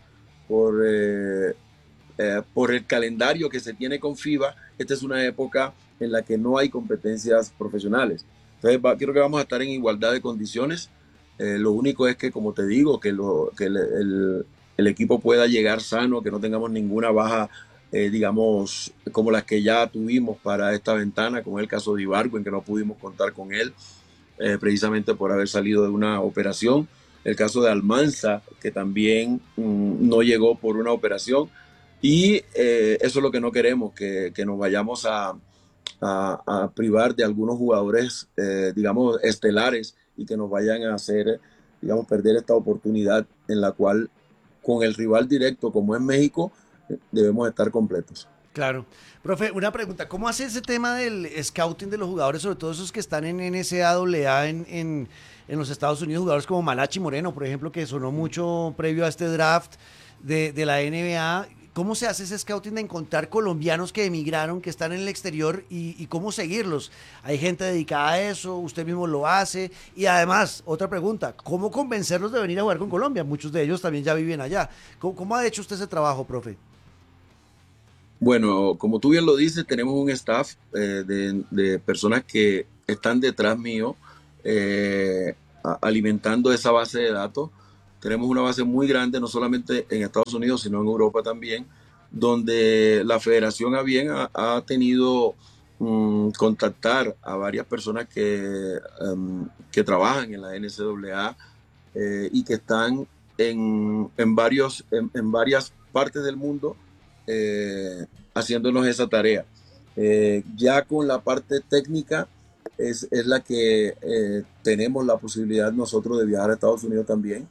el calendario que se tiene con FIBA. Esta es una época en la que no hay competencias profesionales. Entonces creo que vamos a estar en igualdad de condiciones. Lo único es que, como te digo, que el equipo pueda llegar sano, que no tengamos ninguna baja, digamos, como las que ya tuvimos para esta ventana, como el caso de Ibargüen, en que no pudimos contar con él, precisamente por haber salido de una operación. El caso de Almanza, que también no llegó por una operación. Y eso es lo que no queremos, que nos vayamos a a privar de algunos jugadores, digamos, estelares y que nos vayan a hacer, digamos, perder esta oportunidad en la cual con el rival directo como es México debemos estar completos. Claro. Profe, una pregunta, ¿cómo hace ese tema del scouting de los jugadores, sobre todo esos que están en NCAA en los Estados Unidos, jugadores como Malachi Moreno, por ejemplo, que sonó mucho previo a este draft de la NBA? ¿Cómo se hace ese scouting de encontrar colombianos que emigraron, que están en el exterior y cómo seguirlos? ¿Hay gente dedicada a eso? ¿Usted mismo lo hace? Y además, otra pregunta, ¿cómo convencerlos de venir a jugar con Colombia? Muchos de ellos también ya viven allá. ¿Cómo ha hecho usted ese trabajo, profe? Bueno, como tú bien lo dices, tenemos un staff de personas que están detrás mío alimentando esa base de datos. Tenemos una base muy grande, no solamente en Estados Unidos, sino en Europa también, donde la federación ha tenido contactar a varias personas que trabajan en la NCAA y que están en varias partes del mundo haciéndonos esa tarea. Ya con la parte técnica es la que tenemos la posibilidad nosotros de viajar a Estados Unidos también.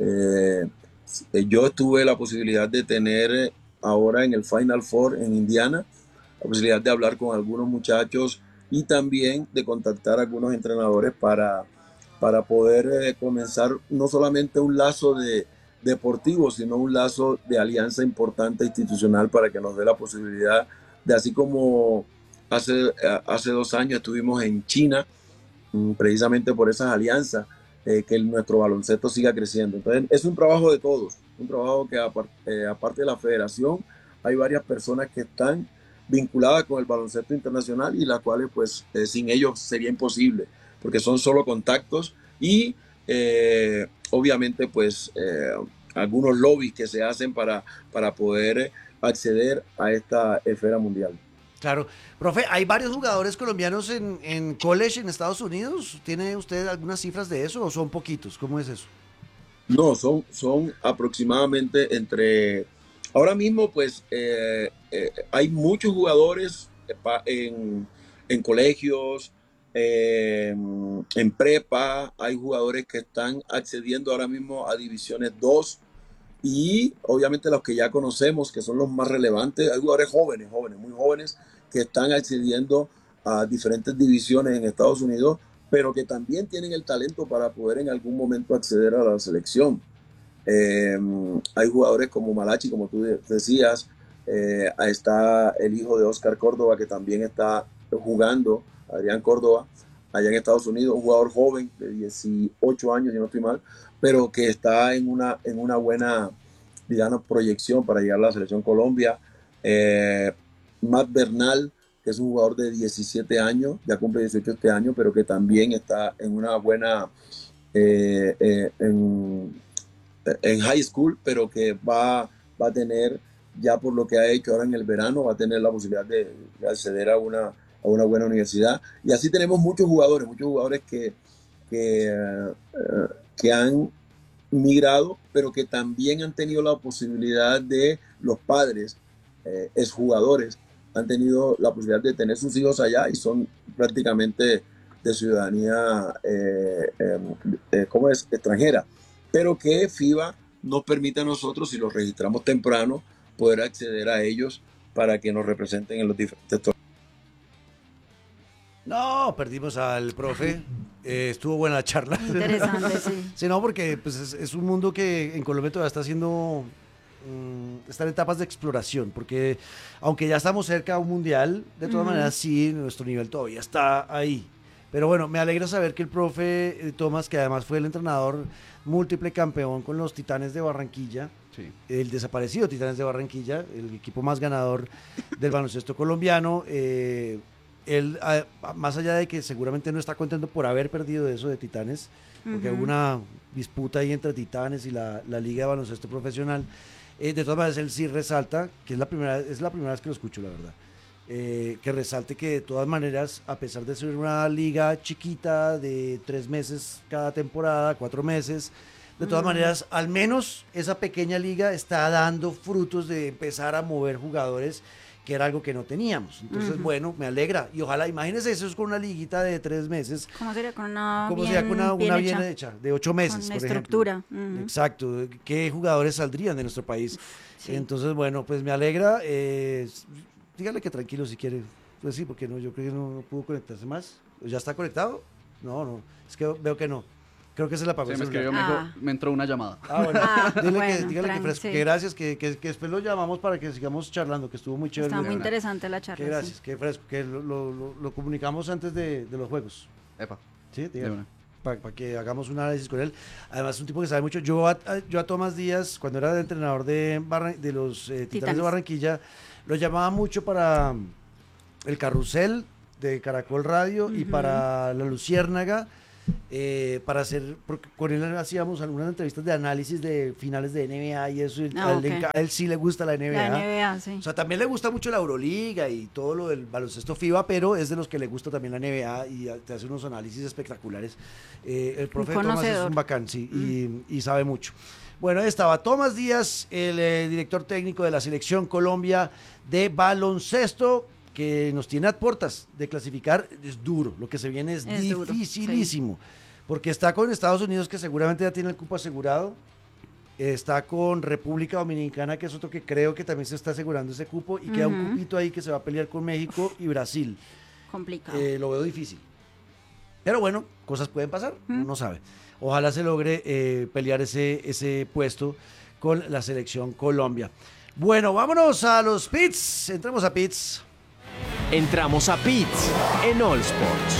Yo tuve la posibilidad de tener ahora en el Final Four en Indiana, la posibilidad de hablar con algunos muchachos y también de contactar a algunos entrenadores para poder comenzar no solamente un lazo deportivo, sino un lazo de alianza importante institucional para que nos dé la posibilidad de, así como hace 2 años estuvimos en China, precisamente por esas alianzas, que nuestro baloncesto siga creciendo. Entonces es un trabajo de todos, un trabajo que aparte de la federación hay varias personas que están vinculadas con el baloncesto internacional y las cuales pues sin ellos sería imposible, porque son solo contactos y obviamente pues algunos lobbies que se hacen para poder acceder a esta esfera mundial. Claro. Profe, ¿hay varios jugadores colombianos en college en Estados Unidos? ¿Tiene usted algunas cifras de eso o son poquitos? ¿Cómo es eso? No, son aproximadamente ahora mismo pues hay muchos jugadores en colegios, en prepa, hay jugadores que están accediendo ahora mismo a divisiones 2 y obviamente los que ya conocemos, que son los más relevantes, hay jugadores jóvenes, muy jóvenes, que están accediendo a diferentes divisiones en Estados Unidos, pero que también tienen el talento para poder en algún momento acceder a la selección. Hay jugadores como Malachi, como tú decías, está el hijo de Oscar Córdoba, que también está jugando, Adrián Córdoba, allá en Estados Unidos, un jugador joven de 18 años, si no estoy mal, pero que está en una buena, digamos, proyección para llegar a la selección Colombia. Matt Bernal, que es un jugador de 17 años, ya cumple 18 este año, pero que también está en una buena, en high school, pero que va a tener, ya por lo que ha hecho ahora en el verano, va a tener la posibilidad de acceder a una buena universidad. Y así tenemos muchos jugadores que han migrado, pero que también han tenido la posibilidad de los padres, exjugadores, han tenido la posibilidad de tener sus hijos allá y son prácticamente de ciudadanía extranjera, pero que FIBA nos permite a nosotros, si los registramos temprano, poder acceder a ellos para que nos representen en los diferentes torneos. No, perdimos al profe. Estuvo buena la charla. Interesante, sí. Sí, no, porque pues, es un mundo que en Colombia todavía está haciendo, está en etapas de exploración, porque aunque ya estamos cerca a un mundial, de todas maneras sí, nuestro nivel todavía está ahí. Pero bueno, me alegra saber que el profe Tomás, que además fue el entrenador múltiple campeón con los Titanes de Barranquilla, sí, el desaparecido Titanes de Barranquilla, el equipo más ganador del baloncesto colombiano, él, más allá de que seguramente no está contento por haber perdido eso de Titanes, porque hubo una disputa ahí entre Titanes y la Liga de Baloncesto Profesional, de todas maneras él sí resalta, que es la primera vez que lo escucho, la verdad, que resalte que de todas maneras, a pesar de ser una liga chiquita de 3 meses cada temporada, 4 meses, de todas maneras, al menos esa pequeña liga está dando frutos de empezar a mover jugadores que era algo que no teníamos. Entonces, bueno, me alegra. Y ojalá, imagínense, eso es con una liguita de 3 meses. ¿Cómo sería con una ¿Cómo bien, sería con una bien bien hecha? De 8 meses, con por estructura. ejemplo. Exacto. ¿Qué jugadores saldrían de nuestro país? Sí. Entonces, bueno, pues me alegra. Dígale que tranquilo si quiere. Pues sí, porque no, yo creo que no pudo conectarse más. ¿Ya está conectado? No. Es que veo que no. Creo que se la apagó. Sí, me escribió, me dijo, me entró una llamada. Bueno, dígale bueno, que fresco, sí. que gracias, que después lo llamamos para que sigamos charlando, que estuvo muy chévere. Está muy interesante la charla. Que gracias, que fresco, que lo comunicamos antes de los juegos. Epa. Sí, De una. para que hagamos un análisis con él. Además, es un tipo que sabe mucho. Yo a Tomás Díaz, cuando era el entrenador de los Titanes de Barranquilla, lo llamaba mucho para el Carrusel de Caracol Radio y para La Luciérnaga. Para hacer, porque con él hacíamos algunas entrevistas de análisis de finales de NBA y eso, a él sí le gusta la NBA. La NBA, sí. O sea, también le gusta mucho la Euroliga y todo lo del baloncesto FIBA, pero es de los que le gusta también la NBA y te hace unos análisis espectaculares. El profe Tomás es un bacán, sí, y sabe mucho. Bueno, estaba Tomás Díaz, el director técnico de la Selección Colombia de baloncesto, que nos tiene a puertas de clasificar. Es duro, lo que se viene es dificilísimo, duro, sí. Porque está con Estados Unidos, que seguramente ya tiene el cupo asegurado, está con República Dominicana, que es otro que creo que también se está asegurando ese cupo, y queda un cupito ahí que se va a pelear con México y Brasil. Complicado. Lo veo difícil, pero bueno, cosas pueden pasar, uno no sabe. Ojalá se logre pelear ese puesto con la Selección Colombia. Bueno, vámonos a los pits, entramos a pits. Entramos a pits en All Sports.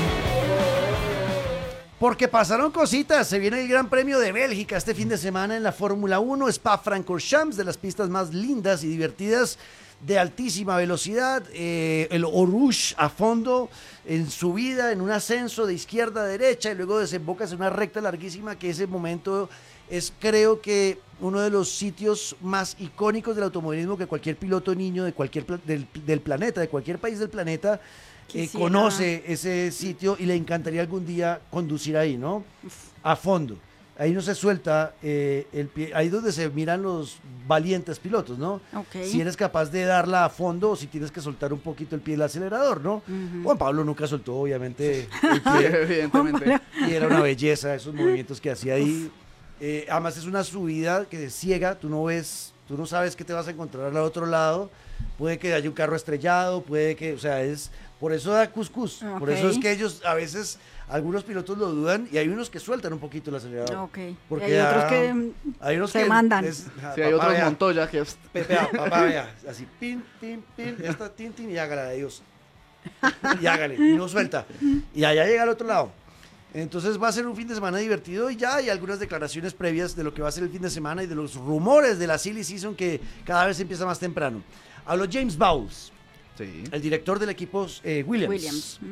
Porque pasaron cositas, se viene el Gran Premio de Bélgica este fin de semana en la Fórmula 1, Spa-Francorchamps, de las pistas más lindas y divertidas, de altísima velocidad, el Eau Rouge a fondo, en subida, en un ascenso de izquierda a derecha, y luego desembocas en una recta larguísima, que ese momento es, creo que, uno de los sitios más icónicos del automovilismo que cualquier piloto niño de cualquier del planeta, de cualquier país del planeta, conoce ese sitio y le encantaría algún día conducir ahí, ¿no? A fondo. Ahí no se suelta el pie, ahí donde se miran los valientes pilotos, ¿no? Okay. Si eres capaz de darla a fondo o si tienes que soltar un poquito el pie del acelerador, ¿no? Juan Pablo nunca soltó, obviamente, el pie. Evidentemente. Y era una belleza esos movimientos que hacía ahí. Además es una subida que es ciega, tú no sabes qué te vas a encontrar al otro lado, puede que haya un carro estrellado, puede que, o sea, por eso da cuscús, por eso es que ellos a veces, algunos pilotos lo dudan y hay unos que sueltan un poquito el acelerador. Porque hay otros que se mandan. Sí, hay otros Montoya que... Papá, vea, así, pin, ya está, tin, y hágala de Dios. Y hágale, y no suelta. Y allá llega al otro lado. Entonces va a ser un fin de semana divertido y ya hay algunas declaraciones previas de lo que va a ser el fin de semana y de los rumores de la silly season que cada vez empieza más temprano. Habló James Bowles, sí, el director del equipo Williams.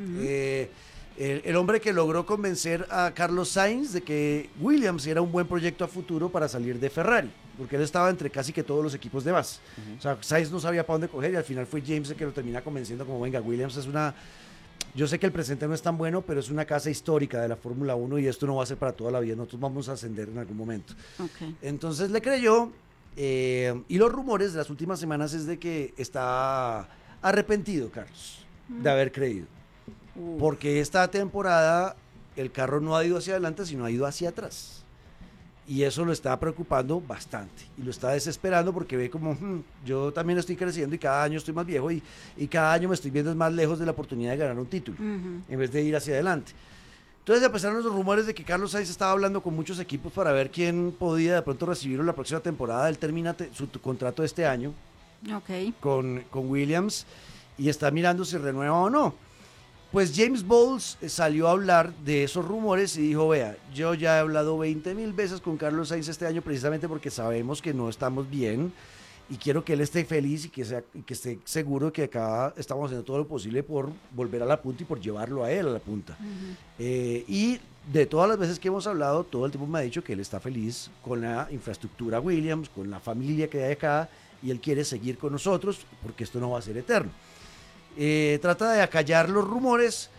El hombre que logró convencer a Carlos Sainz de que Williams era un buen proyecto a futuro para salir de Ferrari, porque él estaba entre casi que todos los equipos de más. O sea, Sainz no sabía para dónde coger y al final fue James el que lo termina convenciendo como, venga, Williams es una... Yo sé que el presente no es tan bueno, pero es una casa histórica de la Fórmula 1 y esto no va a ser para toda la vida. Nosotros vamos a ascender en algún momento. Entonces le creyó y los rumores de las últimas semanas es de que está arrepentido, Carlos, de haber creído. Porque esta temporada el carro no ha ido hacia adelante, sino ha ido hacia atrás. Y eso lo está preocupando bastante y lo está desesperando porque ve como yo también estoy creciendo y cada año estoy más viejo y cada año me estoy viendo más lejos de la oportunidad de ganar un título en vez de ir hacia adelante. Entonces empezaron los rumores de que Carlos Sainz estaba hablando con muchos equipos para ver quién podía de pronto recibirlo la próxima temporada. Él termina su contrato de este año con Williams y está mirando si renueva o no. Pues James Bowles salió a hablar de esos rumores y dijo, vea, yo ya he hablado 20,000 veces con Carlos Sainz este año precisamente porque sabemos que no estamos bien y quiero que él esté feliz y que esté seguro de que acá estamos haciendo todo lo posible por volver a la punta y por llevarlo a él a la punta. Y de todas las veces que hemos hablado, todo el tiempo me ha dicho que él está feliz con la infraestructura Williams, con la familia que hay acá y él quiere seguir con nosotros porque esto no va a ser eterno. Trata de acallar los rumores,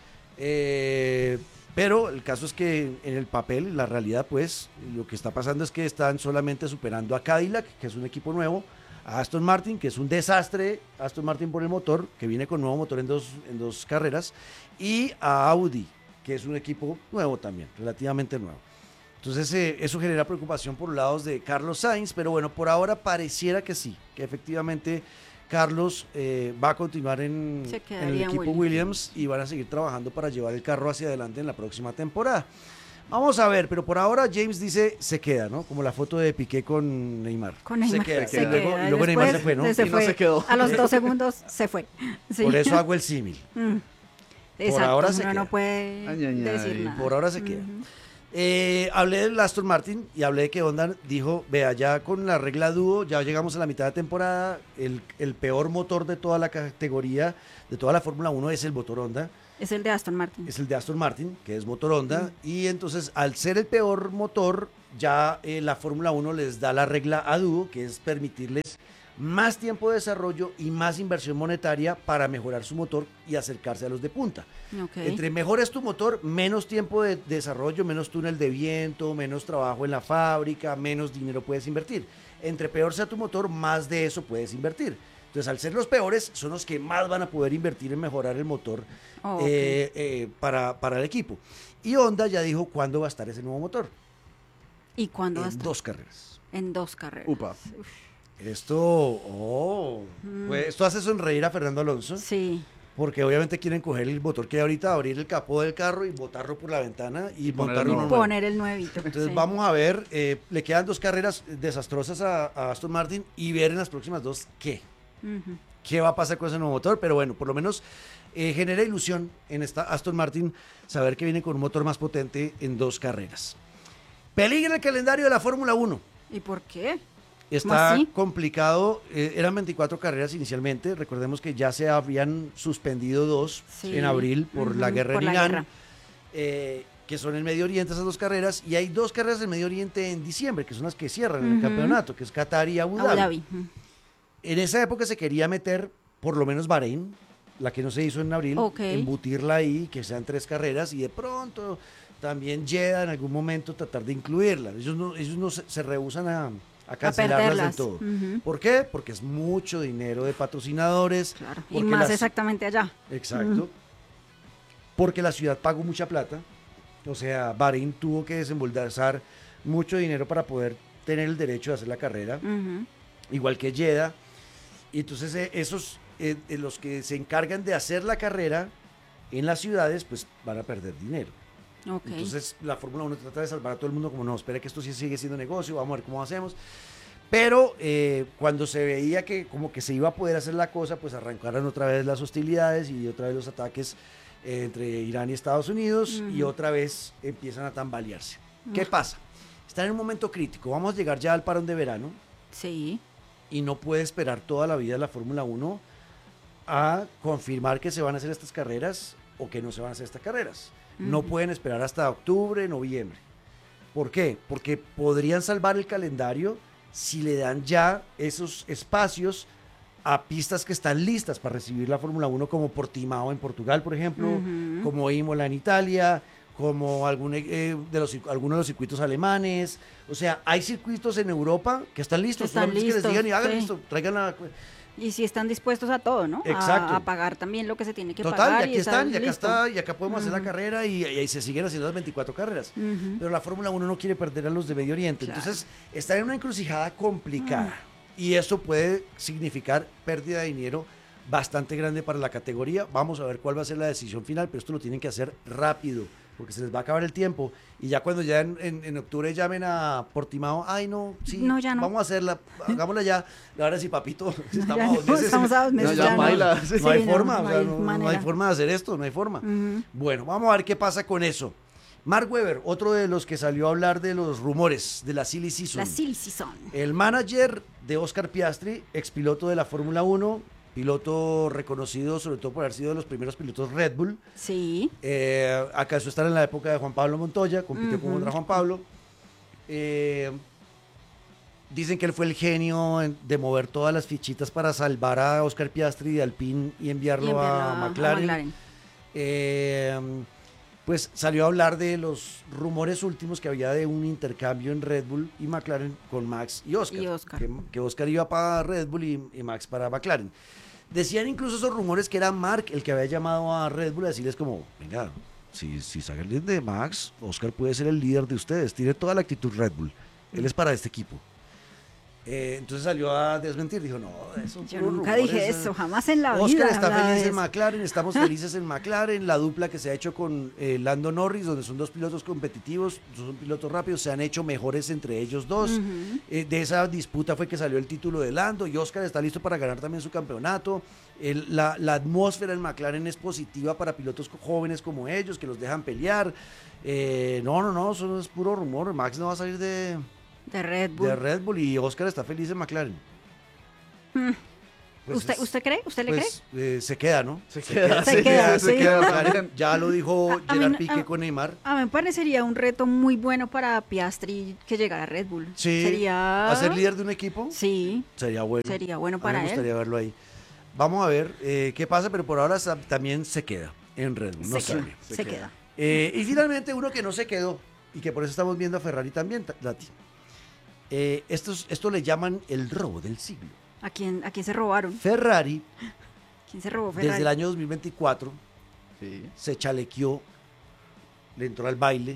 pero el caso es que en el papel, la realidad, pues, lo que está pasando es que están solamente superando a Cadillac, que es un equipo nuevo, a Aston Martin, que es un desastre, Aston Martin por el motor, que viene con nuevo motor en dos carreras, y a Audi, que es un equipo nuevo también, relativamente nuevo. Entonces eso genera preocupación por los lados de Carlos Sainz, pero bueno, por ahora pareciera que sí, que efectivamente Carlos va a continuar en el equipo Williams y van a seguir trabajando para llevar el carro hacia adelante en la próxima temporada. Vamos a ver, pero por ahora James dice se queda, ¿no? Como la foto de Piqué con Neymar. Con Neymar. Se queda. Y luego Neymar se fue, ¿no? Y no se quedó. A los 2 segundos se fue. Sí. Por eso hago el símil. Exacto, ahora se uno queda. no puede decir nada. Por ahora se queda. Hablé del Aston Martin y hablé de que Honda dijo, vea, ya con la regla dúo, ya llegamos a la mitad de temporada, el peor motor de toda la categoría, de toda la Fórmula 1 es el motor Honda. Es el de Aston Martin. Es el de Aston Martin, que es motor Honda, y entonces al ser el peor motor, ya la Fórmula 1 les da la regla a dúo, que es permitirles más tiempo de desarrollo y más inversión monetaria para mejorar su motor y acercarse a los de punta. Okay. Entre mejor es tu motor, menos tiempo de desarrollo, menos túnel de viento, menos trabajo en la fábrica, menos dinero puedes invertir. Entre peor sea tu motor, más de eso puedes invertir. Entonces, al ser los peores, son los que más van a poder invertir en mejorar el motor para el equipo. Y Honda ya dijo cuándo va a estar ese nuevo motor. ¿Y cuándo va a En estar? 2 carreras. En 2 carreras. Upa. Esto hace sonreír a Fernando Alonso. Sí. Porque obviamente quieren coger el motor que hay ahorita, abrir el capó del carro y botarlo por la ventana y montarlo uno nuevo. Poner el nuevito. Entonces sí. vamos a ver, le quedan 2 carreras desastrosas a Aston Martin y ver en las próximas 2 qué va a pasar con ese nuevo motor, pero bueno, por lo menos genera ilusión en esta Aston Martin saber que viene con un motor más potente en 2 carreras. Peligra el calendario de la Fórmula 1. ¿Y por qué? Está así? complicado, eran 24 carreras inicialmente, recordemos que ya se habían suspendido 2 Sí. en abril por la guerra por en la Irán, guerra. que son en Medio Oriente esas 2 carreras, y hay 2 carreras en Medio Oriente en diciembre, que son las que cierran el campeonato, que es Qatar y Abu Dhabi. En esa época se quería meter por lo menos Bahrein, la que no se hizo en abril, embutirla ahí, que sean 3 carreras, y de pronto también Jeddah en algún momento tratar de incluirla. Ellos no se rehúsan a cancelarlas del todo. ¿Por qué? Porque es mucho dinero de patrocinadores. Claro. Y más exactamente allá. Exacto. Porque la ciudad pagó mucha plata. O sea, Bahrein tuvo que desembolsar mucho dinero para poder tener el derecho de hacer la carrera. Igual que Jeddah. Y entonces esos, los que se encargan de hacer la carrera en las ciudades, pues van a perder dinero. Okay. Entonces la Fórmula 1 trata de salvar a todo el mundo como no, espera que esto sí sigue siendo negocio, vamos a ver cómo hacemos. Pero cuando se veía que como que se iba a poder hacer la cosa, pues arrancaron otra vez las hostilidades y otra vez los ataques entre Irán y Estados Unidos y otra vez empiezan a tambalearse. ¿Qué pasa? Están en un momento crítico, vamos a llegar ya al parón de verano. Sí. Y no puede esperar toda la vida la Fórmula 1 a confirmar que se van a hacer estas carreras o que no se van a hacer estas carreras. No pueden esperar hasta octubre, noviembre. ¿Por qué? Porque podrían salvar el calendario si le dan ya esos espacios a pistas que están listas para recibir la Fórmula 1, como Portimao en Portugal, por ejemplo, como Imola en Italia, como algunos de los circuitos alemanes. O sea, hay circuitos en Europa que están listos. Que les digan y hagan esto, traigan la... Y si están dispuestos a todo, ¿no? Exacto. A pagar también lo que se tiene que pagar. pagar. Y aquí están, y acá listo. está, y acá podemos hacer la carrera y se siguen haciendo las 24 carreras. Pero la Fórmula 1 no quiere perder a los de Medio Oriente. Claro. Entonces, están en una encrucijada complicada. Y eso puede significar pérdida de dinero bastante grande para la categoría. Vamos a ver cuál va a ser la decisión final, pero esto lo tienen que hacer rápido, porque se les va a acabar el tiempo. Y ya cuando ya en octubre llamen a Portimao, ay no, sí, no, ya no. vamos a hacerla, hagámosla ya. Ahora sí, papito, estamos a 2 meses. Estamos a 2 meses. No, ya baila. No hay forma, no hay forma de hacer esto, no hay forma. Bueno, vamos a ver qué pasa con eso. Mark Webber, otro de los que salió a hablar de los rumores de la Silly Season. La Silly Season. El manager de Oscar Piastri, expiloto de la Fórmula 1, piloto reconocido sobre todo por haber sido de los primeros pilotos Red Bull. Sí. Acaso estar en la época de Juan Pablo Montoya, compitió contra Juan Pablo. Dicen que él fue el genio de mover todas las fichitas para salvar a Oscar Piastri de Alpine y enviarlo a McLaren. pues salió a hablar de los rumores últimos que había de un intercambio en Red Bull y McLaren con Max y Oscar. Que Oscar iba para Red Bull y Max para McLaren. Decían incluso esos rumores que era Mark el que había llamado a Red Bull a decirles como, venga, si salen de Max, Oscar puede ser el líder de ustedes, tiene toda la actitud Red Bull, él es para este equipo. Entonces salió a desmentir, dijo, no, eso yo nunca dije eso, jamás en la vida. Oscar está feliz en McLaren, estamos felices en McLaren, la dupla que se ha hecho con Lando Norris, donde son dos pilotos competitivos, son pilotos rápidos, se han hecho mejores entre ellos dos. De esa disputa fue que salió el título de Lando y Oscar está listo para ganar también su campeonato. La atmósfera en McLaren es positiva para pilotos jóvenes como ellos, que los dejan pelear. No, eso es puro rumor, Max no va a salir de Red Bull y Oscar está feliz en McLaren. Pues ¿Usted cree? ¿Usted le cree? Se queda, ¿no? Se queda. Ya lo dijo Gerard Piqué con Neymar. A mí me parecería un reto muy bueno para Piastri que llegara a Red Bull. Sí. Sería... ¿A ser líder de un equipo? Sí. Sería bueno. Sería bueno para él. Me gustaría verlo ahí. Vamos a ver qué pasa, pero por ahora también se queda en Red Bull. Se queda. Y finalmente uno que no se quedó y que por eso estamos viendo a Ferrari también, Lati. Esto le llaman el robo del siglo. ¿A quién se robaron? Ferrari. ¿Quién se robó Ferrari? Desde el año 2024 se chalequeó, le entró al baile.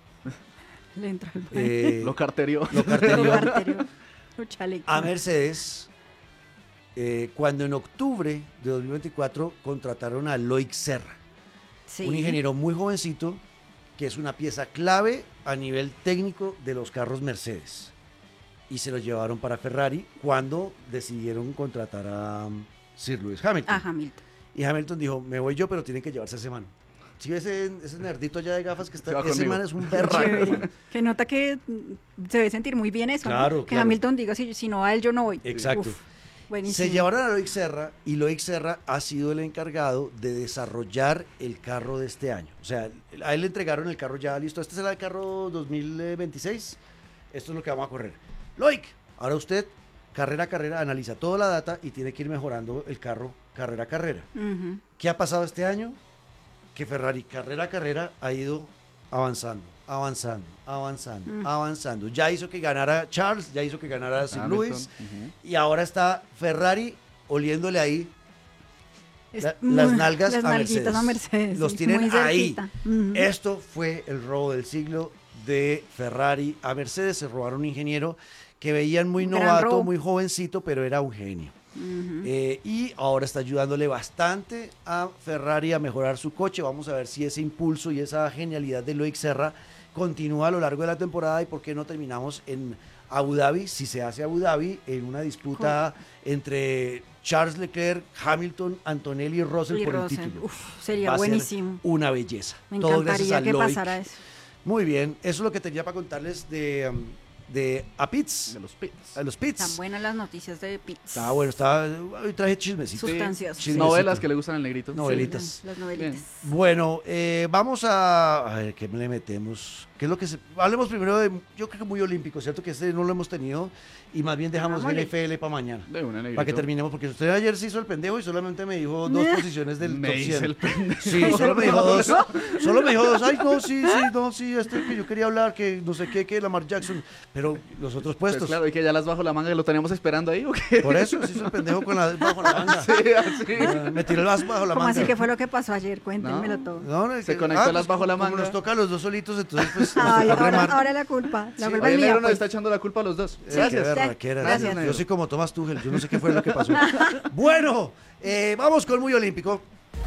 Lo carterió. Lo chalequeó. A Mercedes, cuando en octubre de 2024 contrataron a Loic Serra, un ingeniero muy jovencito que es una pieza clave a nivel técnico de los carros Mercedes. Y se lo llevaron para Ferrari cuando decidieron contratar a Sir Lewis Hamilton. A Hamilton. Y Hamilton dijo, me voy yo, pero tienen que llevarse a ese man. ¿Sí ese nerdito ya de gafas que está? Ese man es un berraco. Que nota que se debe sentir muy bien eso, claro, ¿no? Que Hamilton diga, si no a él yo no voy. Exacto. Buenísimo. Se llevaron a Loic Serra y Loic Serra ha sido el encargado de desarrollar el carro de este año. O sea, a él le entregaron el carro ya listo. Este será el carro 2026. Esto es lo que vamos a correr. Loic, ahora usted, carrera a carrera, analiza toda la data y tiene que ir mejorando el carro carrera a carrera. ¿Qué ha pasado este año? Que Ferrari carrera a carrera ha ido avanzando. Ya hizo que ganara Charles, ya hizo que ganara Sir Lewis, y ahora está Ferrari oliéndole ahí las nalgas a Mercedes. Los tienen ahí. Esto fue el robo del siglo de Ferrari a Mercedes. Se robaron un ingeniero que veían muy novato, muy jovencito, pero era un genio. Y ahora está ayudándole bastante a Ferrari a mejorar su coche. Vamos a ver si ese impulso y esa genialidad de Loic Serra continúa a lo largo de la temporada y por qué no terminamos en Abu Dhabi, si se hace Abu Dhabi, en una disputa entre Charles Leclerc, Hamilton, Antonelli y Russell por el título. Sería buenísimo. Una belleza. Me encantaría que pasara eso. Muy bien, eso es lo que tenía para contarles de Pitts. De los Pitts. Están buenas las noticias de Pitts. Está bueno, hoy traje chismecitos. Sustanciosas. Novelas que le gustan al negrito. Novelitas. Sí, las novelitas. Bien. Bueno, vamos a ver, ¿qué le metemos? ¿Qué es lo que hablemos primero de, yo creo que muy olímpico, ¿cierto? Que no lo hemos tenido y más bien dejamos NFL para mañana. De una, negrito. Para que terminemos, porque usted ayer se hizo el pendejo y solamente me dijo 2 posiciones del top 100. El pendejo. Sí, solo me dijo 2. Solo me dijo 2. Ay, sí, que yo quería hablar, que no sé qué, que Lamar Jackson, pero los otros puestos. Pues claro, y que ya las bajo la manga, que lo teníamos esperando ahí, ¿o qué? Por eso se hizo el pendejo bajo la manga. Sí, así. Me tiró el as bajo la ¿Cómo manga. así que fue lo que pasó ayer? Cuéntenmelo todo. Se conectó el as bajo la manga. Como nos toca a los dos solitos, entonces pues ahora la culpa. La culpa es mía. Nos está echando la culpa a los dos. Gracias. Yo soy como Thomas Tuchel, yo no sé qué fue lo que pasó. Bueno, vamos con Muy Olímpico.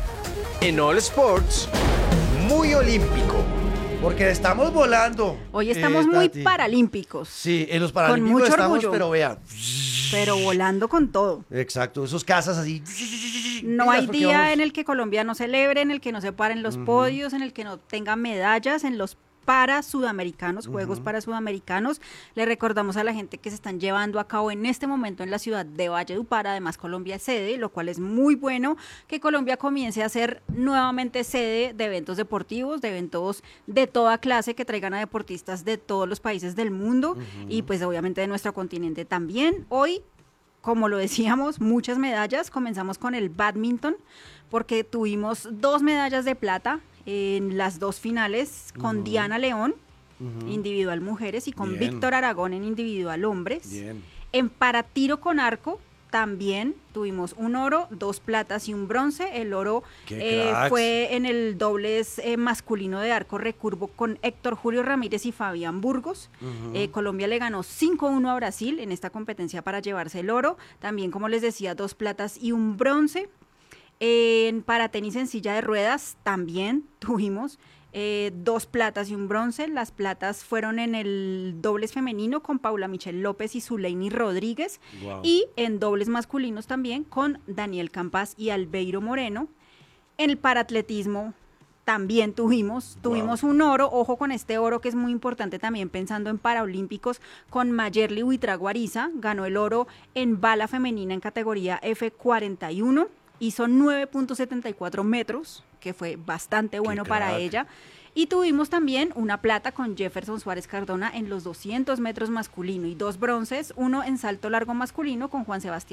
En All Sports, Muy Olímpico. Porque estamos volando. Hoy estamos muy paralímpicos. Sí, en los paralímpicos con mucho estamos, orgullo. pero vean. Pero volando con todo. Exacto, esos casas así. No hay día en el que Colombia no celebre, en el que no se paren los podios, en el que no tenga medallas, en los para sudamericanos, Juegos para Sudamericanos. Le recordamos a la gente que se están llevando a cabo en este momento en la ciudad de Valledupar. Además, Colombia es sede, lo cual es muy bueno que Colombia comience a ser nuevamente sede de eventos deportivos, de eventos de toda clase que traigan a deportistas de todos los países del mundo y pues obviamente de nuestro continente también. Hoy, como lo decíamos, muchas medallas. Comenzamos con el bádminton porque tuvimos 2 medallas de plata en las 2 finales con Diana León, individual mujeres, y con Bien. Víctor Aragón en individual hombres. Bien. En para tiro con arco también tuvimos un oro, 2 platas y un bronce. El oro ¡Qué cracks! fue en el dobles masculino de arco recurvo con Héctor Julio Ramírez y Fabián Burgos. Colombia le ganó 5-1 a Brasil en esta competencia para llevarse el oro. También, como les decía, 2 platas y un bronce. Para tenis en silla de ruedas también tuvimos 2 platas y un bronce. Las platas fueron en el dobles femenino con Paula Michelle López y Zuleini Rodríguez. Wow. Y en dobles masculinos también con Daniel Campas y Albeiro Moreno. En el paratletismo también tuvimos un oro. Ojo con este oro, que es muy importante también pensando en paraolímpicos, con Mayerly Huitrago-Ariza. Ganó el oro en bala femenina en categoría F41. Hizo 9.74 metros, que fue bastante bueno para crack. ella. Y tuvimos también una plata con Jefferson Suárez Cardona en los 200 metros masculino y 2 bronces, uno en salto largo masculino con Juan Sebastián